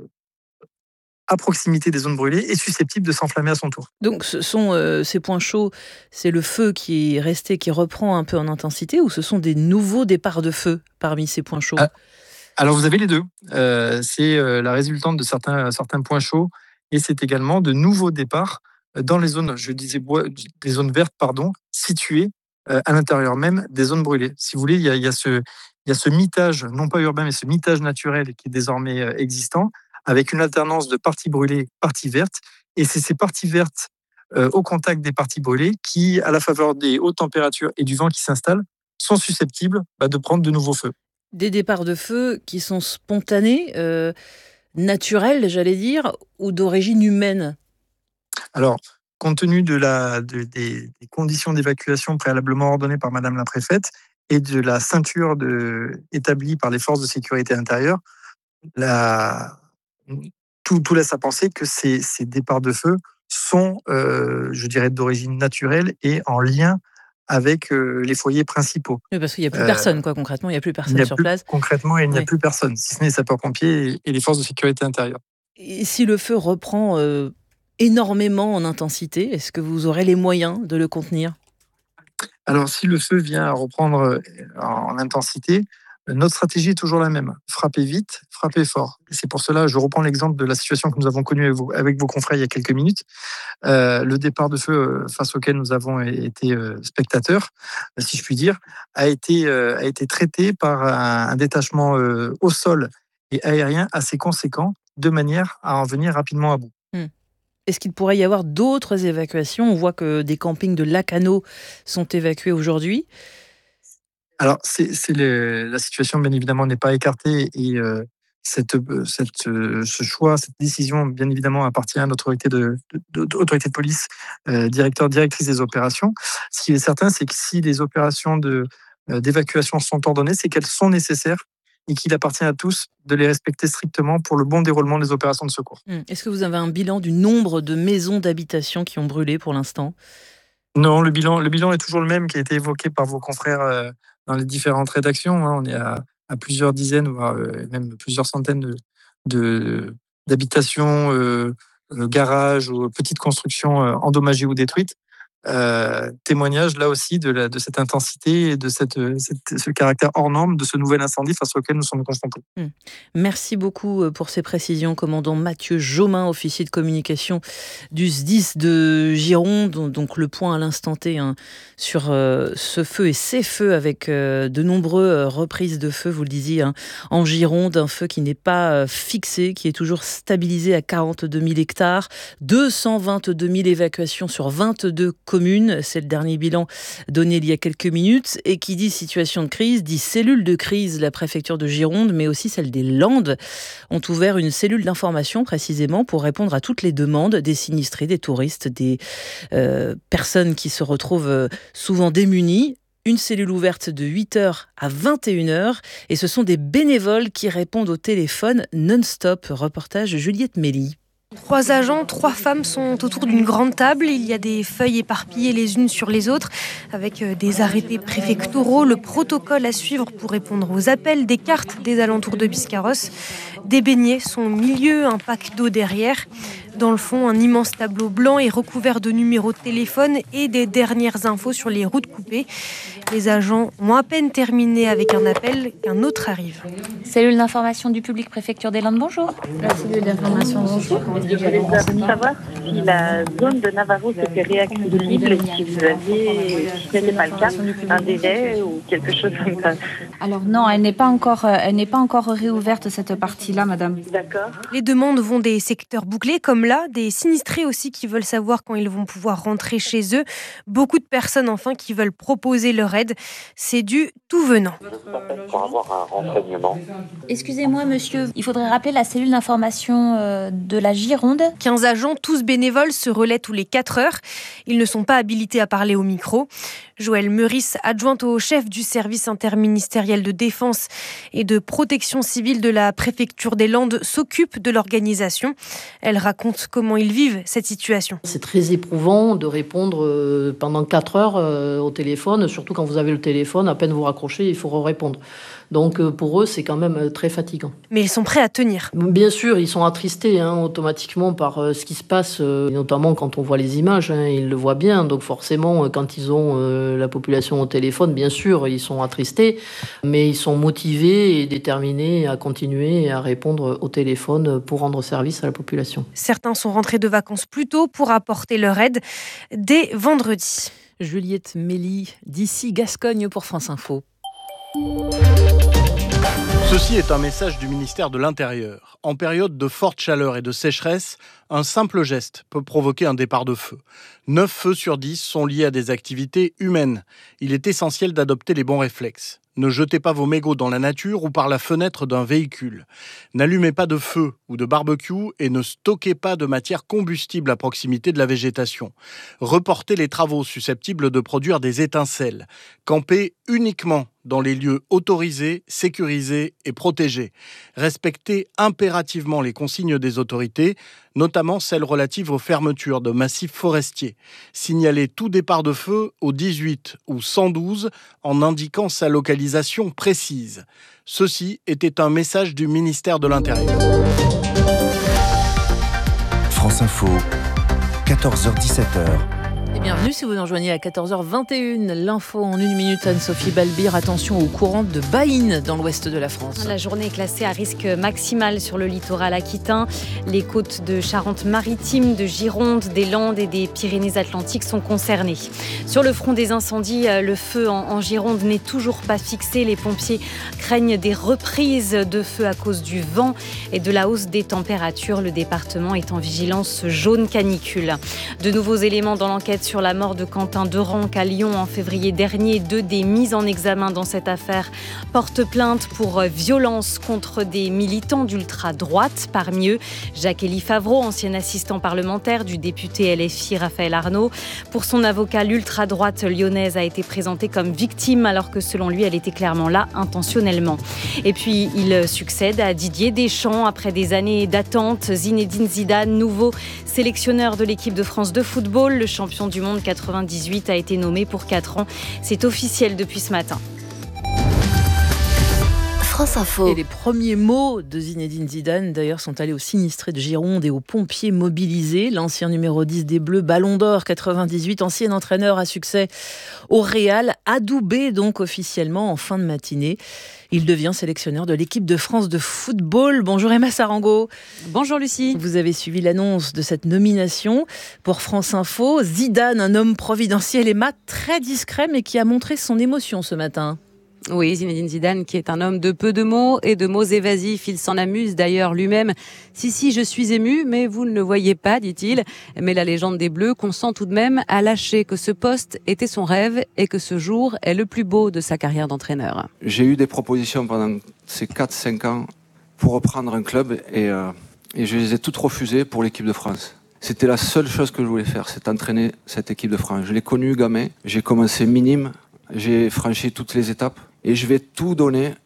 Speaker 1: à proximité des zones brûlées et susceptibles de s'enflammer à son tour.
Speaker 11: Donc ce sont euh, ces points chauds, c'est le feu qui est resté, qui reprend un peu en intensité, ou ce sont des nouveaux départs de feu parmi ces points chauds ?
Speaker 1: Ah, alors vous avez les deux. Euh, c'est euh, la résultante de certains, certains points chauds et c'est également de nouveaux départs dans les zones, je disais des zones vertes, pardon, situées euh, à l'intérieur même des zones brûlées. Si vous voulez, il y a, il y a ce, il y a ce mitage, non pas urbain, mais ce mitage naturel qui est désormais euh, existant, avec une alternance de parties brûlées, parties vertes. Et c'est ces parties vertes euh, au contact des parties brûlées qui, à la faveur des hautes températures et du vent qui s'installe, sont susceptibles bah, de prendre de nouveaux feux.
Speaker 11: Des départs de feu qui sont spontanés, euh, naturels, j'allais dire, ou d'origine humaine ?
Speaker 1: Alors, compte tenu de la, de, des, des conditions d'évacuation préalablement ordonnées par Madame la Préfète et de la ceinture de, établie par les forces de sécurité intérieure, la... Tout, tout laisse à penser que ces, ces départs de feu sont, euh, je dirais, d'origine naturelle et en lien avec euh, les foyers principaux.
Speaker 11: Oui, parce qu'il n'y a plus
Speaker 1: Euh,
Speaker 11: personne, quoi, concrètement, il n'y a plus personne
Speaker 1: il n'y a
Speaker 11: sur
Speaker 1: plus-
Speaker 11: place.
Speaker 1: Concrètement, il n'y a
Speaker 11: Oui.
Speaker 1: plus personne, si ce n'est les sapeurs-pompiers et, et les forces de sécurité intérieure.
Speaker 11: Et si le feu reprend euh, énormément en intensité, est-ce que vous aurez les moyens de le contenir ?
Speaker 1: Alors, si le feu vient à reprendre euh, en intensité, euh, notre stratégie est toujours la même. Frapper vite, frapper fort. Et c'est pour cela, je reprends l'exemple de la situation que nous avons connue avec vos, avec vos confrères il y a quelques minutes. Euh, le départ de feu euh, face auquel nous avons été euh, spectateurs, euh, si je puis dire, a été, euh, a été traité par un, un détachement euh, au sol et aérien assez conséquent, de manière à en venir rapidement à bout.
Speaker 11: Hmm. Est-ce qu'il pourrait y avoir d'autres évacuations ? On voit que des campings de Lacanau sont évacués aujourd'hui.
Speaker 1: Alors, c'est, c'est le- la situation, bien évidemment, n'est pas écartée et euh, cette, euh, cette, euh, ce choix, cette décision, bien évidemment, appartient à notre autorité de, de, de, autorité de police, euh, directeur, directrice des opérations. Ce qui est certain, c'est que si les opérations de, euh, d'évacuation sont ordonnées, c'est qu'elles sont nécessaires et qu'il appartient à tous de les respecter strictement pour le bon déroulement des opérations de secours.
Speaker 11: Hmm. Est-ce que vous avez un bilan du nombre de maisons d'habitation qui ont brûlé pour l'instant ?
Speaker 1: Non, le bilan, le bilan est toujours le même qui a été évoqué par vos confrères euh, dans les différentes rédactions. Hein. On est à, à plusieurs dizaines, voire euh, même plusieurs centaines de, de- d'habitations, euh, euh, garages ou petites constructions euh, endommagées ou détruites. Euh, témoignage là aussi de, la, de cette intensité et de cette, cette- ce caractère hors norme de ce nouvel incendie face auquel nous sommes confrontés.
Speaker 11: Hmm. Merci beaucoup pour ces précisions, commandant Mathieu Jomain, officier de communication du S D I S de Gironde. Donc le point à l'instant T hein, sur euh, ce feu et ces feux avec euh, de nombreuses euh, reprises de feu, vous le disiez, hein, en Gironde, un feu qui n'est pas euh, fixé, qui est toujours stabilisé à quarante-deux mille hectares, deux cent vingt-deux mille évacuations sur vingt-deux communes. C'est le dernier bilan donné il y a quelques minutes. Et qui dit situation de crise, dit cellule de crise. La préfecture de Gironde, mais aussi celle des Landes, ont ouvert une cellule d'information précisément pour répondre à toutes les demandes des sinistrés, des touristes, des euh, personnes qui se retrouvent euh, souvent démunies. Une cellule ouverte de huit heures à vingt et une heures. Et ce sont des bénévoles qui répondent au téléphone non-stop. Reportage Juliette Méli.
Speaker 4: Trois agents, trois femmes sont autour d'une grande table. Il y a des feuilles éparpillées les unes sur les autres, avec des arrêtés préfectoraux, le protocole à suivre pour répondre aux appels, des cartes des alentours de Biscarrosse. Des beignets sont au milieu, un pack d'eau derrière. Dans le fond, un immense tableau blanc est recouvert de numéros de téléphone et des dernières infos sur les routes coupées. Les agents ont à peine terminé avec un appel qu'un autre arrive.
Speaker 5: Cellule d'information du public, préfecture des Landes, bonjour.
Speaker 6: La cellule d'information, bonjour. Je voulais savoir si la zone de Navarro s'était réaccessible et si vous aviez, si ce n'était pas le cas, un délai ou quelque chose comme ça.
Speaker 5: Alors non, elle n'est pas encore, elle n'est pas encore réouverte cette partie-là, madame.
Speaker 6: D'accord.
Speaker 4: Les demandes vont des secteurs bouclés comme là, des sinistrés aussi qui veulent savoir quand ils vont pouvoir rentrer chez eux. Beaucoup de personnes enfin qui veulent proposer leur aide. C'est du tout venant.
Speaker 6: Pour avoir un renseignement.
Speaker 5: Excusez-moi monsieur, il faudrait rappeler la cellule d'information euh, de la Gironde.
Speaker 4: quinze agents, tous bénévoles, se relaient tous les quatre heures. Ils ne sont pas habilités à parler au micro. Joëlle Meurice, adjointe au chef du service interministériel de défense et de protection civile de la préfecture des Landes, s'occupe de l'organisation. Elle raconte comment ils vivent cette situation.
Speaker 7: C'est très éprouvant de répondre pendant quatre heures au téléphone, surtout quand vous avez le téléphone, à peine vous raccrochez, il faut répondre. Donc pour eux, c'est quand même très fatigant.
Speaker 4: Mais ils sont prêts à tenir.
Speaker 7: Bien sûr, ils sont attristés hein, automatiquement par euh, ce qui se passe, euh, notamment quand on voit les images, hein, ils le voient bien. Donc forcément, quand ils ont euh, la population au téléphone, bien sûr, ils sont attristés, mais ils sont motivés et déterminés à continuer et à répondre au téléphone pour rendre service à la population.
Speaker 4: Certains sont rentrés de vacances plus tôt pour apporter leur aide dès vendredi.
Speaker 11: Juliette Mély, d'ici Gascogne pour France Info.
Speaker 8: Ceci est un message du ministère de l'Intérieur. En période de forte chaleur et de sécheresse, un simple geste peut provoquer un départ de feu. neuf feux sur dix sont liés à des activités humaines. Il est essentiel d'adopter les bons réflexes. Ne jetez pas vos mégots dans la nature ou par la fenêtre d'un véhicule. N'allumez pas de feu ou de barbecue et ne stockez pas de matière combustible à proximité de la végétation. Reportez les travaux susceptibles de produire des étincelles. Campez uniquement dans les lieux autorisés, sécurisés et protégés. Respectez impérativement les consignes des autorités, notamment celles relatives aux fermetures de massifs forestiers. Signalez tout départ de feu au dix-huit ou cent douze en indiquant sa localisation précise. Ceci était un message du ministère de l'Intérieur.
Speaker 16: France Info, quatorze heures dix-sept heures.
Speaker 11: Et bienvenue si vous nous rejoignez à quatorze heures vingt et une. L'info en une minute, Anne-Sophie Balbir. Attention aux courants de Baïnes dans l'ouest de la France.
Speaker 17: La journée est classée à risque maximal sur le littoral aquitain. Les côtes de Charente-Maritime, de Gironde, des Landes et des Pyrénées-Atlantiques sont concernées. Sur le front des incendies, le feu en, en Gironde n'est toujours pas fixé. Les pompiers craignent des reprises de feu à cause du vent et de la hausse des températures. Le département est en vigilance jaune canicule. De nouveaux éléments dans l'enquête sur la mort de Quentin Derenc à Lyon en février dernier. Deux des mises en examen dans cette affaire portent plainte pour violence contre des militants d'ultra-droite. Parmi eux, Jacques-Élie Favreau, ancien assistant parlementaire du député L F I Raphaël Arnaud. Pour son avocat, l'ultra-droite lyonnaise a été présentée comme victime alors que selon lui, elle était clairement là intentionnellement. Et puis, il succède à Didier Deschamps après des années d'attente. Zinedine Zidane, nouveau sélectionneur de l'équipe de France de football. Le champion du monde quatre-vingt-dix-huit a été nommé pour quatre ans. C'est officiel depuis ce matin.
Speaker 11: France Info. Et les premiers mots de Zinedine Zidane, d'ailleurs, sont allés aux sinistrés de Gironde et aux pompiers mobilisés. L'ancien numéro dix des Bleus, Ballon d'Or quatre-vingt-dix-huit, ancien entraîneur à succès au Real, adoubé donc officiellement en fin de matinée. Il devient sélectionneur de l'équipe de France de football. Bonjour Emma Sarango.
Speaker 25: Bonjour Lucie.
Speaker 11: Vous avez suivi l'annonce de cette nomination pour France Info. Zidane, un homme providentiel, Emma, très discret, mais qui a montré son émotion ce matin.
Speaker 25: Oui, Zinedine Zidane, qui est un homme de peu de mots et de mots évasifs. Il s'en amuse d'ailleurs lui-même. Si, si, je suis ému, mais vous ne le voyez pas, dit-il. Mais la légende des Bleus consent tout de même à lâcher que ce poste était son rêve et que ce jour est le plus beau de sa carrière d'entraîneur.
Speaker 26: J'ai eu des propositions pendant ces quatre cinq ans pour reprendre un club et, euh, et je les ai toutes refusées pour l'équipe de France. C'était la seule chose que je voulais faire, c'est entraîner cette équipe de France. Je l'ai connu gamin, j'ai commencé minime, j'ai franchi toutes les étapes et je vais tout donner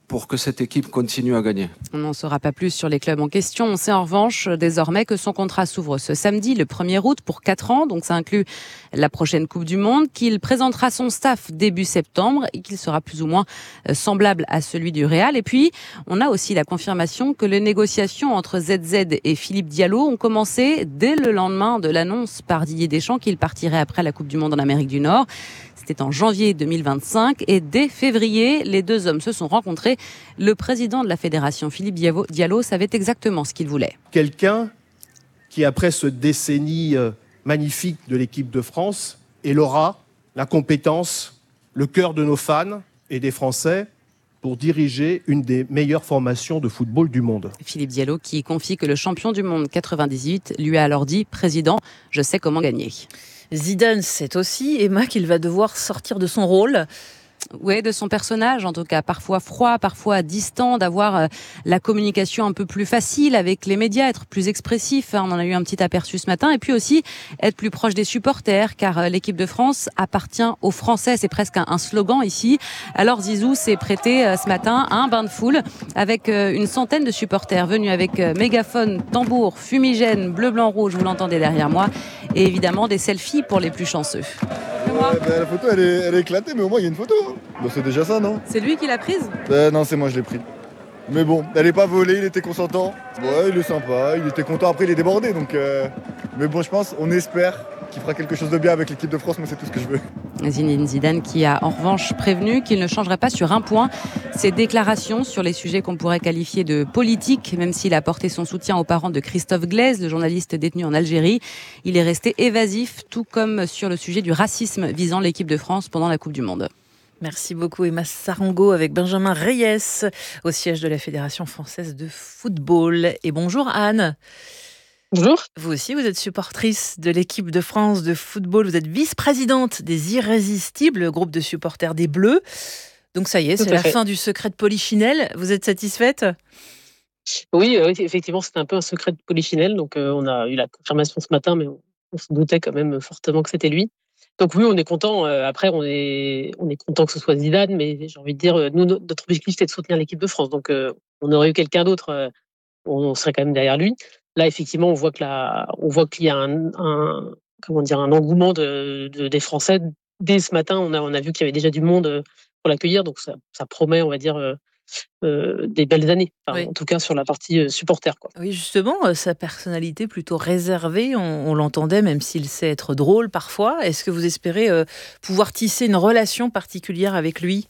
Speaker 26: pour que cette équipe continue à gagner.
Speaker 25: On n'en saura pas plus sur les clubs en question. On sait en revanche désormais que son contrat s'ouvre ce samedi, le premier août, pour quatre ans. Donc ça inclut la prochaine Coupe du Monde, qu'il présentera son staff début septembre et qu'il sera plus ou moins semblable à celui du Real. Et puis, on a aussi la confirmation que les négociations entre Z Z et Philippe Diallo ont commencé dès le lendemain de l'annonce par Didier Deschamps qu'il partirait après la Coupe du Monde en Amérique du Nord. C'était en janvier deux mille vingt-cinq et dès février, les deux hommes se sont rencontrés. Le président de la fédération, Philippe Diallo, savait exactement ce qu'il voulait.
Speaker 2: Quelqu'un qui, après ce décennie magnifique de l'équipe de France, ait l'aura, la compétence, le cœur de nos fans et des Français pour diriger une des meilleures formations de football du monde.
Speaker 25: Philippe Diallo qui confie que le champion du monde quatre-vingt-dix-huit lui a alors dit « Président, je sais comment gagner ».
Speaker 11: Zidane sait aussi, Emma, qu'il va devoir sortir de son rôle.
Speaker 25: Oui, de son personnage, en tout cas, parfois froid, parfois distant, d'avoir euh, la communication un peu plus facile avec les médias, être plus expressif. On en a eu un petit aperçu ce matin. Et puis aussi, être plus proche des supporters, car euh, l'équipe de France appartient aux Français. C'est presque un, un slogan ici. Alors Zizou s'est prêté euh, ce matin à un bain de foule avec euh, une centaine de supporters venus avec euh, mégaphone, tambour, fumigène, bleu, blanc, rouge, vous l'entendez derrière moi. Et évidemment, des selfies pour les plus chanceux.
Speaker 9: Ouais, ben, la photo elle est, elle est éclatée, mais au moins il y a une photo. Ben, c'est déjà ça, non?
Speaker 25: C'est lui qui l'a prise?
Speaker 9: Ben, non, c'est moi, je l'ai pris. Mais bon, elle est pas volée, il était consentant. Ouais, il est sympa, il était content. Après, il est débordé, donc. Euh... Mais bon, je pense, on espère qu'il fera quelque chose de bien avec l'équipe de France. Moi, c'est tout ce que je veux.
Speaker 25: Zinedine Zidane qui a en revanche prévenu qu'il ne changerait pas sur un point, ses déclarations sur les sujets qu'on pourrait qualifier de politiques, même s'il a apporté son soutien aux parents de Christophe Glaise, le journaliste détenu en Algérie. Il est resté évasif, tout comme sur le sujet du racisme visant l'équipe de France pendant la Coupe du Monde.
Speaker 11: Merci beaucoup Emma Sarango avec Benjamin Reyes au siège de la Fédération française de football. Et bonjour Anne.
Speaker 10: Bonjour.
Speaker 11: Vous aussi, vous êtes supportrice de l'équipe de France de football. Vous êtes vice-présidente des Irrésistibles, le groupe de supporters des Bleus. Donc ça y est, c'est la fin du secret de Polichinelle. Vous êtes satisfaite ?
Speaker 10: Oui, euh, effectivement, c'était un peu un secret de Polichinelle. Donc euh, on a eu la confirmation ce matin, mais on, on se doutait quand même fortement que c'était lui. Donc oui, on est content. Euh, après, on est, on est content que ce soit Zidane, mais j'ai envie de dire, nous, notre objectif, c'était de soutenir l'équipe de France. Donc euh, on aurait eu quelqu'un d'autre, euh, on serait quand même derrière lui. Là, effectivement, on voit que la, on voit qu'il y a un, un, comment dire, un engouement de, de, des Français. Dès ce matin, on a, on a vu qu'il y avait déjà du monde pour l'accueillir, donc ça, ça promet, on va dire, euh, euh, des belles années. Enfin, oui. En tout cas, sur la partie euh, supporter, quoi.
Speaker 11: Oui, justement, euh, sa personnalité plutôt réservée, on, on l'entendait, même s'il sait être drôle parfois. Est-ce que vous espérez euh, pouvoir tisser une relation particulière avec lui?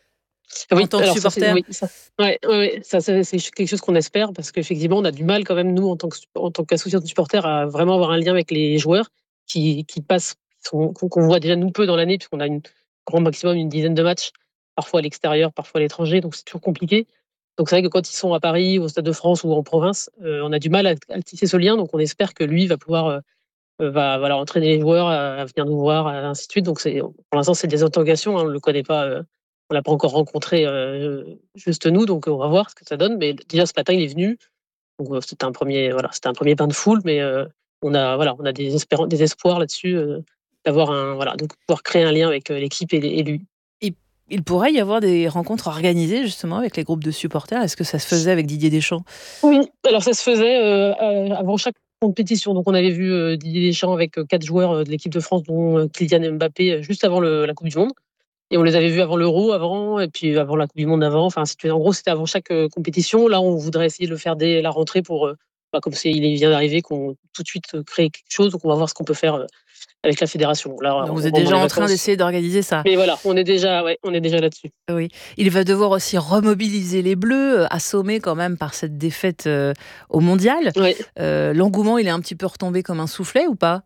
Speaker 10: Oui,
Speaker 11: en tant que supporter.
Speaker 10: Ça, oui, ça, ouais, ouais, ça, c'est quelque chose qu'on espère parce qu'effectivement, on a du mal quand même, nous, en tant que, en tant qu'association de supporters, à vraiment avoir un lien avec les joueurs qui, qui passent, qu'on qu'on voit déjà nous peu dans l'année, puisqu'on a une grand maximum une dizaine de matchs, parfois à l'extérieur, parfois à l'étranger, donc c'est toujours compliqué. Donc c'est vrai que quand ils sont à Paris, au Stade de France ou en province, euh, on a du mal à, à tisser ce lien, donc on espère que lui va pouvoir euh, va voilà, entraîner les joueurs à, à venir nous voir, ainsi de suite. Donc c'est, pour l'instant, c'est des interrogations, hein, on ne le connaît pas. Euh, On l'a pas encore rencontré euh, juste nous, donc on va voir ce que ça donne. Mais déjà ce matin, il est venu. Donc euh, c'était un premier, voilà, c'était un premier bain de foule, mais euh, on a, voilà, on a des, espér- des espoirs là-dessus euh, d'avoir un, voilà, de pouvoir créer un lien avec euh, l'équipe et, et lui.
Speaker 11: Et il pourrait y avoir des rencontres organisées justement avec les groupes de supporters. Est-ce que ça se faisait avec Didier Deschamps?
Speaker 10: Oui, alors ça se faisait euh, avant chaque compétition. Donc on avait vu euh, Didier Deschamps avec euh, quatre joueurs de l'équipe de France, dont euh, Kylian Mbappé, juste avant le, la Coupe du Monde. Et on les avait vus avant l'Euro, avant, et puis avant la Coupe du Monde avant. Enfin, en gros, c'était avant chaque euh, compétition. Là, on voudrait essayer de le faire dès la rentrée pour, euh, bah, comme c'est, il vient d'arriver, qu'on tout de suite euh, crée quelque chose. Donc, on va voir ce qu'on peut faire euh, avec la fédération. Là,
Speaker 11: donc, vous êtes déjà en train d'essayer d'organiser ça.
Speaker 10: Mais voilà, on est déjà, ouais, on est déjà là-dessus.
Speaker 11: Oui, il va devoir aussi remobiliser les Bleus, assommés quand même par cette défaite euh, au Mondial.
Speaker 10: Ouais.
Speaker 11: Euh, l'engouement, il est un petit peu retombé comme un soufflet ou pas?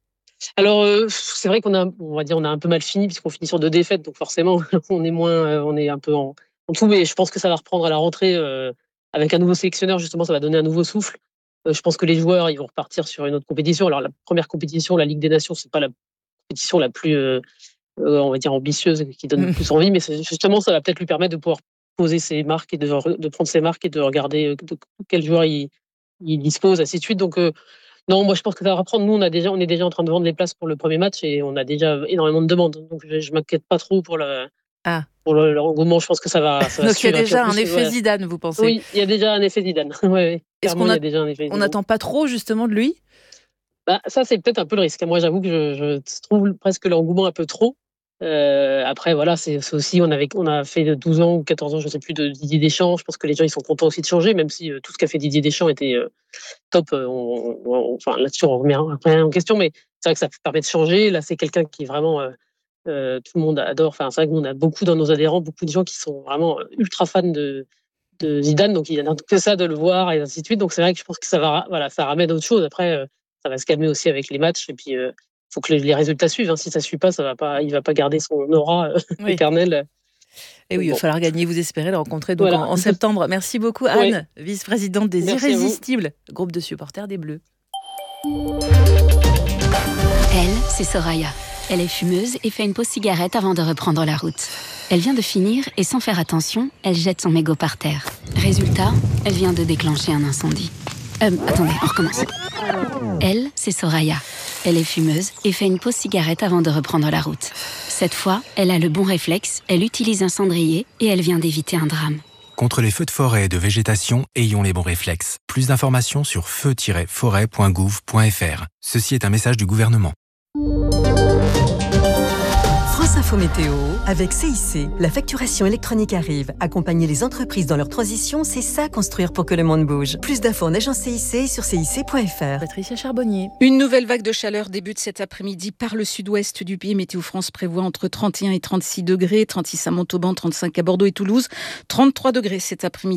Speaker 10: Alors euh, c'est vrai qu'on a, on va dire, on a un peu mal fini puisqu'on finit sur deux défaites, donc forcément on est moins, euh, on est un peu en, en tout. Mais je pense que ça va reprendre à la rentrée euh, avec un nouveau sélectionneur. Justement, ça va donner un nouveau souffle. Euh, je pense que les joueurs, ils vont repartir sur une autre compétition. Alors la première compétition, la Ligue des Nations, c'est pas la compétition la plus, euh, euh, on va dire, ambitieuse, qui donne le plus envie, mais justement, ça va peut-être lui permettre de pouvoir poser ses marques et de, de prendre ses marques et de regarder de quel joueur il, il dispose, ainsi de suite. Donc euh, Non, moi je pense que ça va reprendre. Nous, on, a déjà, on est déjà en train de vendre les places pour le premier match et on a déjà énormément de demandes. Donc je ne m'inquiète pas trop pour, la,
Speaker 11: Ah.
Speaker 10: Pour le, le engouement, je pense que ça va. Ça va
Speaker 11: Donc il y a
Speaker 10: suivre
Speaker 11: déjà
Speaker 10: peu
Speaker 11: un
Speaker 10: plus,
Speaker 11: effet
Speaker 10: voilà.
Speaker 11: Zidane, vous pensez?
Speaker 10: Oui, il y a déjà un effet Zidane. ouais, ouais.
Speaker 11: Est-ce
Speaker 10: Clairement,
Speaker 11: qu'on
Speaker 10: il y
Speaker 11: a-
Speaker 10: a déjà un effet
Speaker 11: On
Speaker 10: Zidane.
Speaker 11: n'attend pas trop justement de lui?
Speaker 10: Bah, ça, c'est peut-être un peu le risque. Moi, j'avoue que je, je trouve presque l'engouement un peu trop. Euh, après, voilà, c'est c'est aussi, on, avait, on a fait douze ans ou quatorze ans, je ne sais plus, de Didier Deschamps. Je pense que les gens ils sont contents aussi de changer, même si euh, tout ce qu'a fait Didier Deschamps était euh, top. euh, on- on- enfin, là-dessus, on remet rien rien en question, mais c'est vrai que ça permet de changer. Là, c'est quelqu'un qui est vraiment. Euh, euh, tout le monde adore. Enfin, c'est vrai que nous, on a beaucoup dans nos adhérents, beaucoup de gens qui sont vraiment euh, ultra fans de, de Zidane, donc il y a que ça de le voir et ainsi de suite. Donc c'est vrai que je pense que ça va, voilà, ça ramène autre chose. Après, euh, ça va se calmer aussi avec les matchs et puis il euh, faut que les, les résultats suivent. Hein. Si ça suit pas, ça va pas, il va pas garder son aura euh,
Speaker 11: Oui.
Speaker 10: éternelle.
Speaker 11: Et oui, il va
Speaker 10: Bon.
Speaker 11: falloir gagner. Vous espérez le rencontrer donc
Speaker 10: Voilà.
Speaker 11: en, en septembre. Merci beaucoup, Anne, vice-présidente des
Speaker 10: Merci à vous.
Speaker 11: Irrésistibles, groupe de supporters des Bleus.
Speaker 3: Elle, c'est Soraya. Elle est fumeuse et fait une pause cigarette avant de reprendre la route. Elle vient de finir et sans faire attention, elle jette son mégot par terre. Résultat, elle vient de déclencher un incendie. Euh, attendez, on recommence. Elle, c'est Soraya. Elle est fumeuse et fait une pause cigarette avant de reprendre la route. Cette fois, elle a le bon réflexe, elle utilise un cendrier et elle vient d'éviter un drame.
Speaker 12: Contre les feux de forêt et de végétation, ayons les bons réflexes. Plus d'informations sur feu tiret forêt point gouv point f r. Ceci est un message du gouvernement.
Speaker 13: France Info Météo, avec C I C, la facturation électronique arrive. Accompagner les entreprises dans leur transition, c'est ça construire pour que le monde bouge. Plus d'infos en agence C I C sur C I C point F R.
Speaker 11: Patricia Charbonnier.
Speaker 14: Une nouvelle vague de chaleur débute cet après-midi par le sud-ouest du pays. Météo France prévoit entre trente et un et trente-six degrés, trente-six à Montauban, trente-cinq à Bordeaux et Toulouse, trente-trois degrés cet après-midi.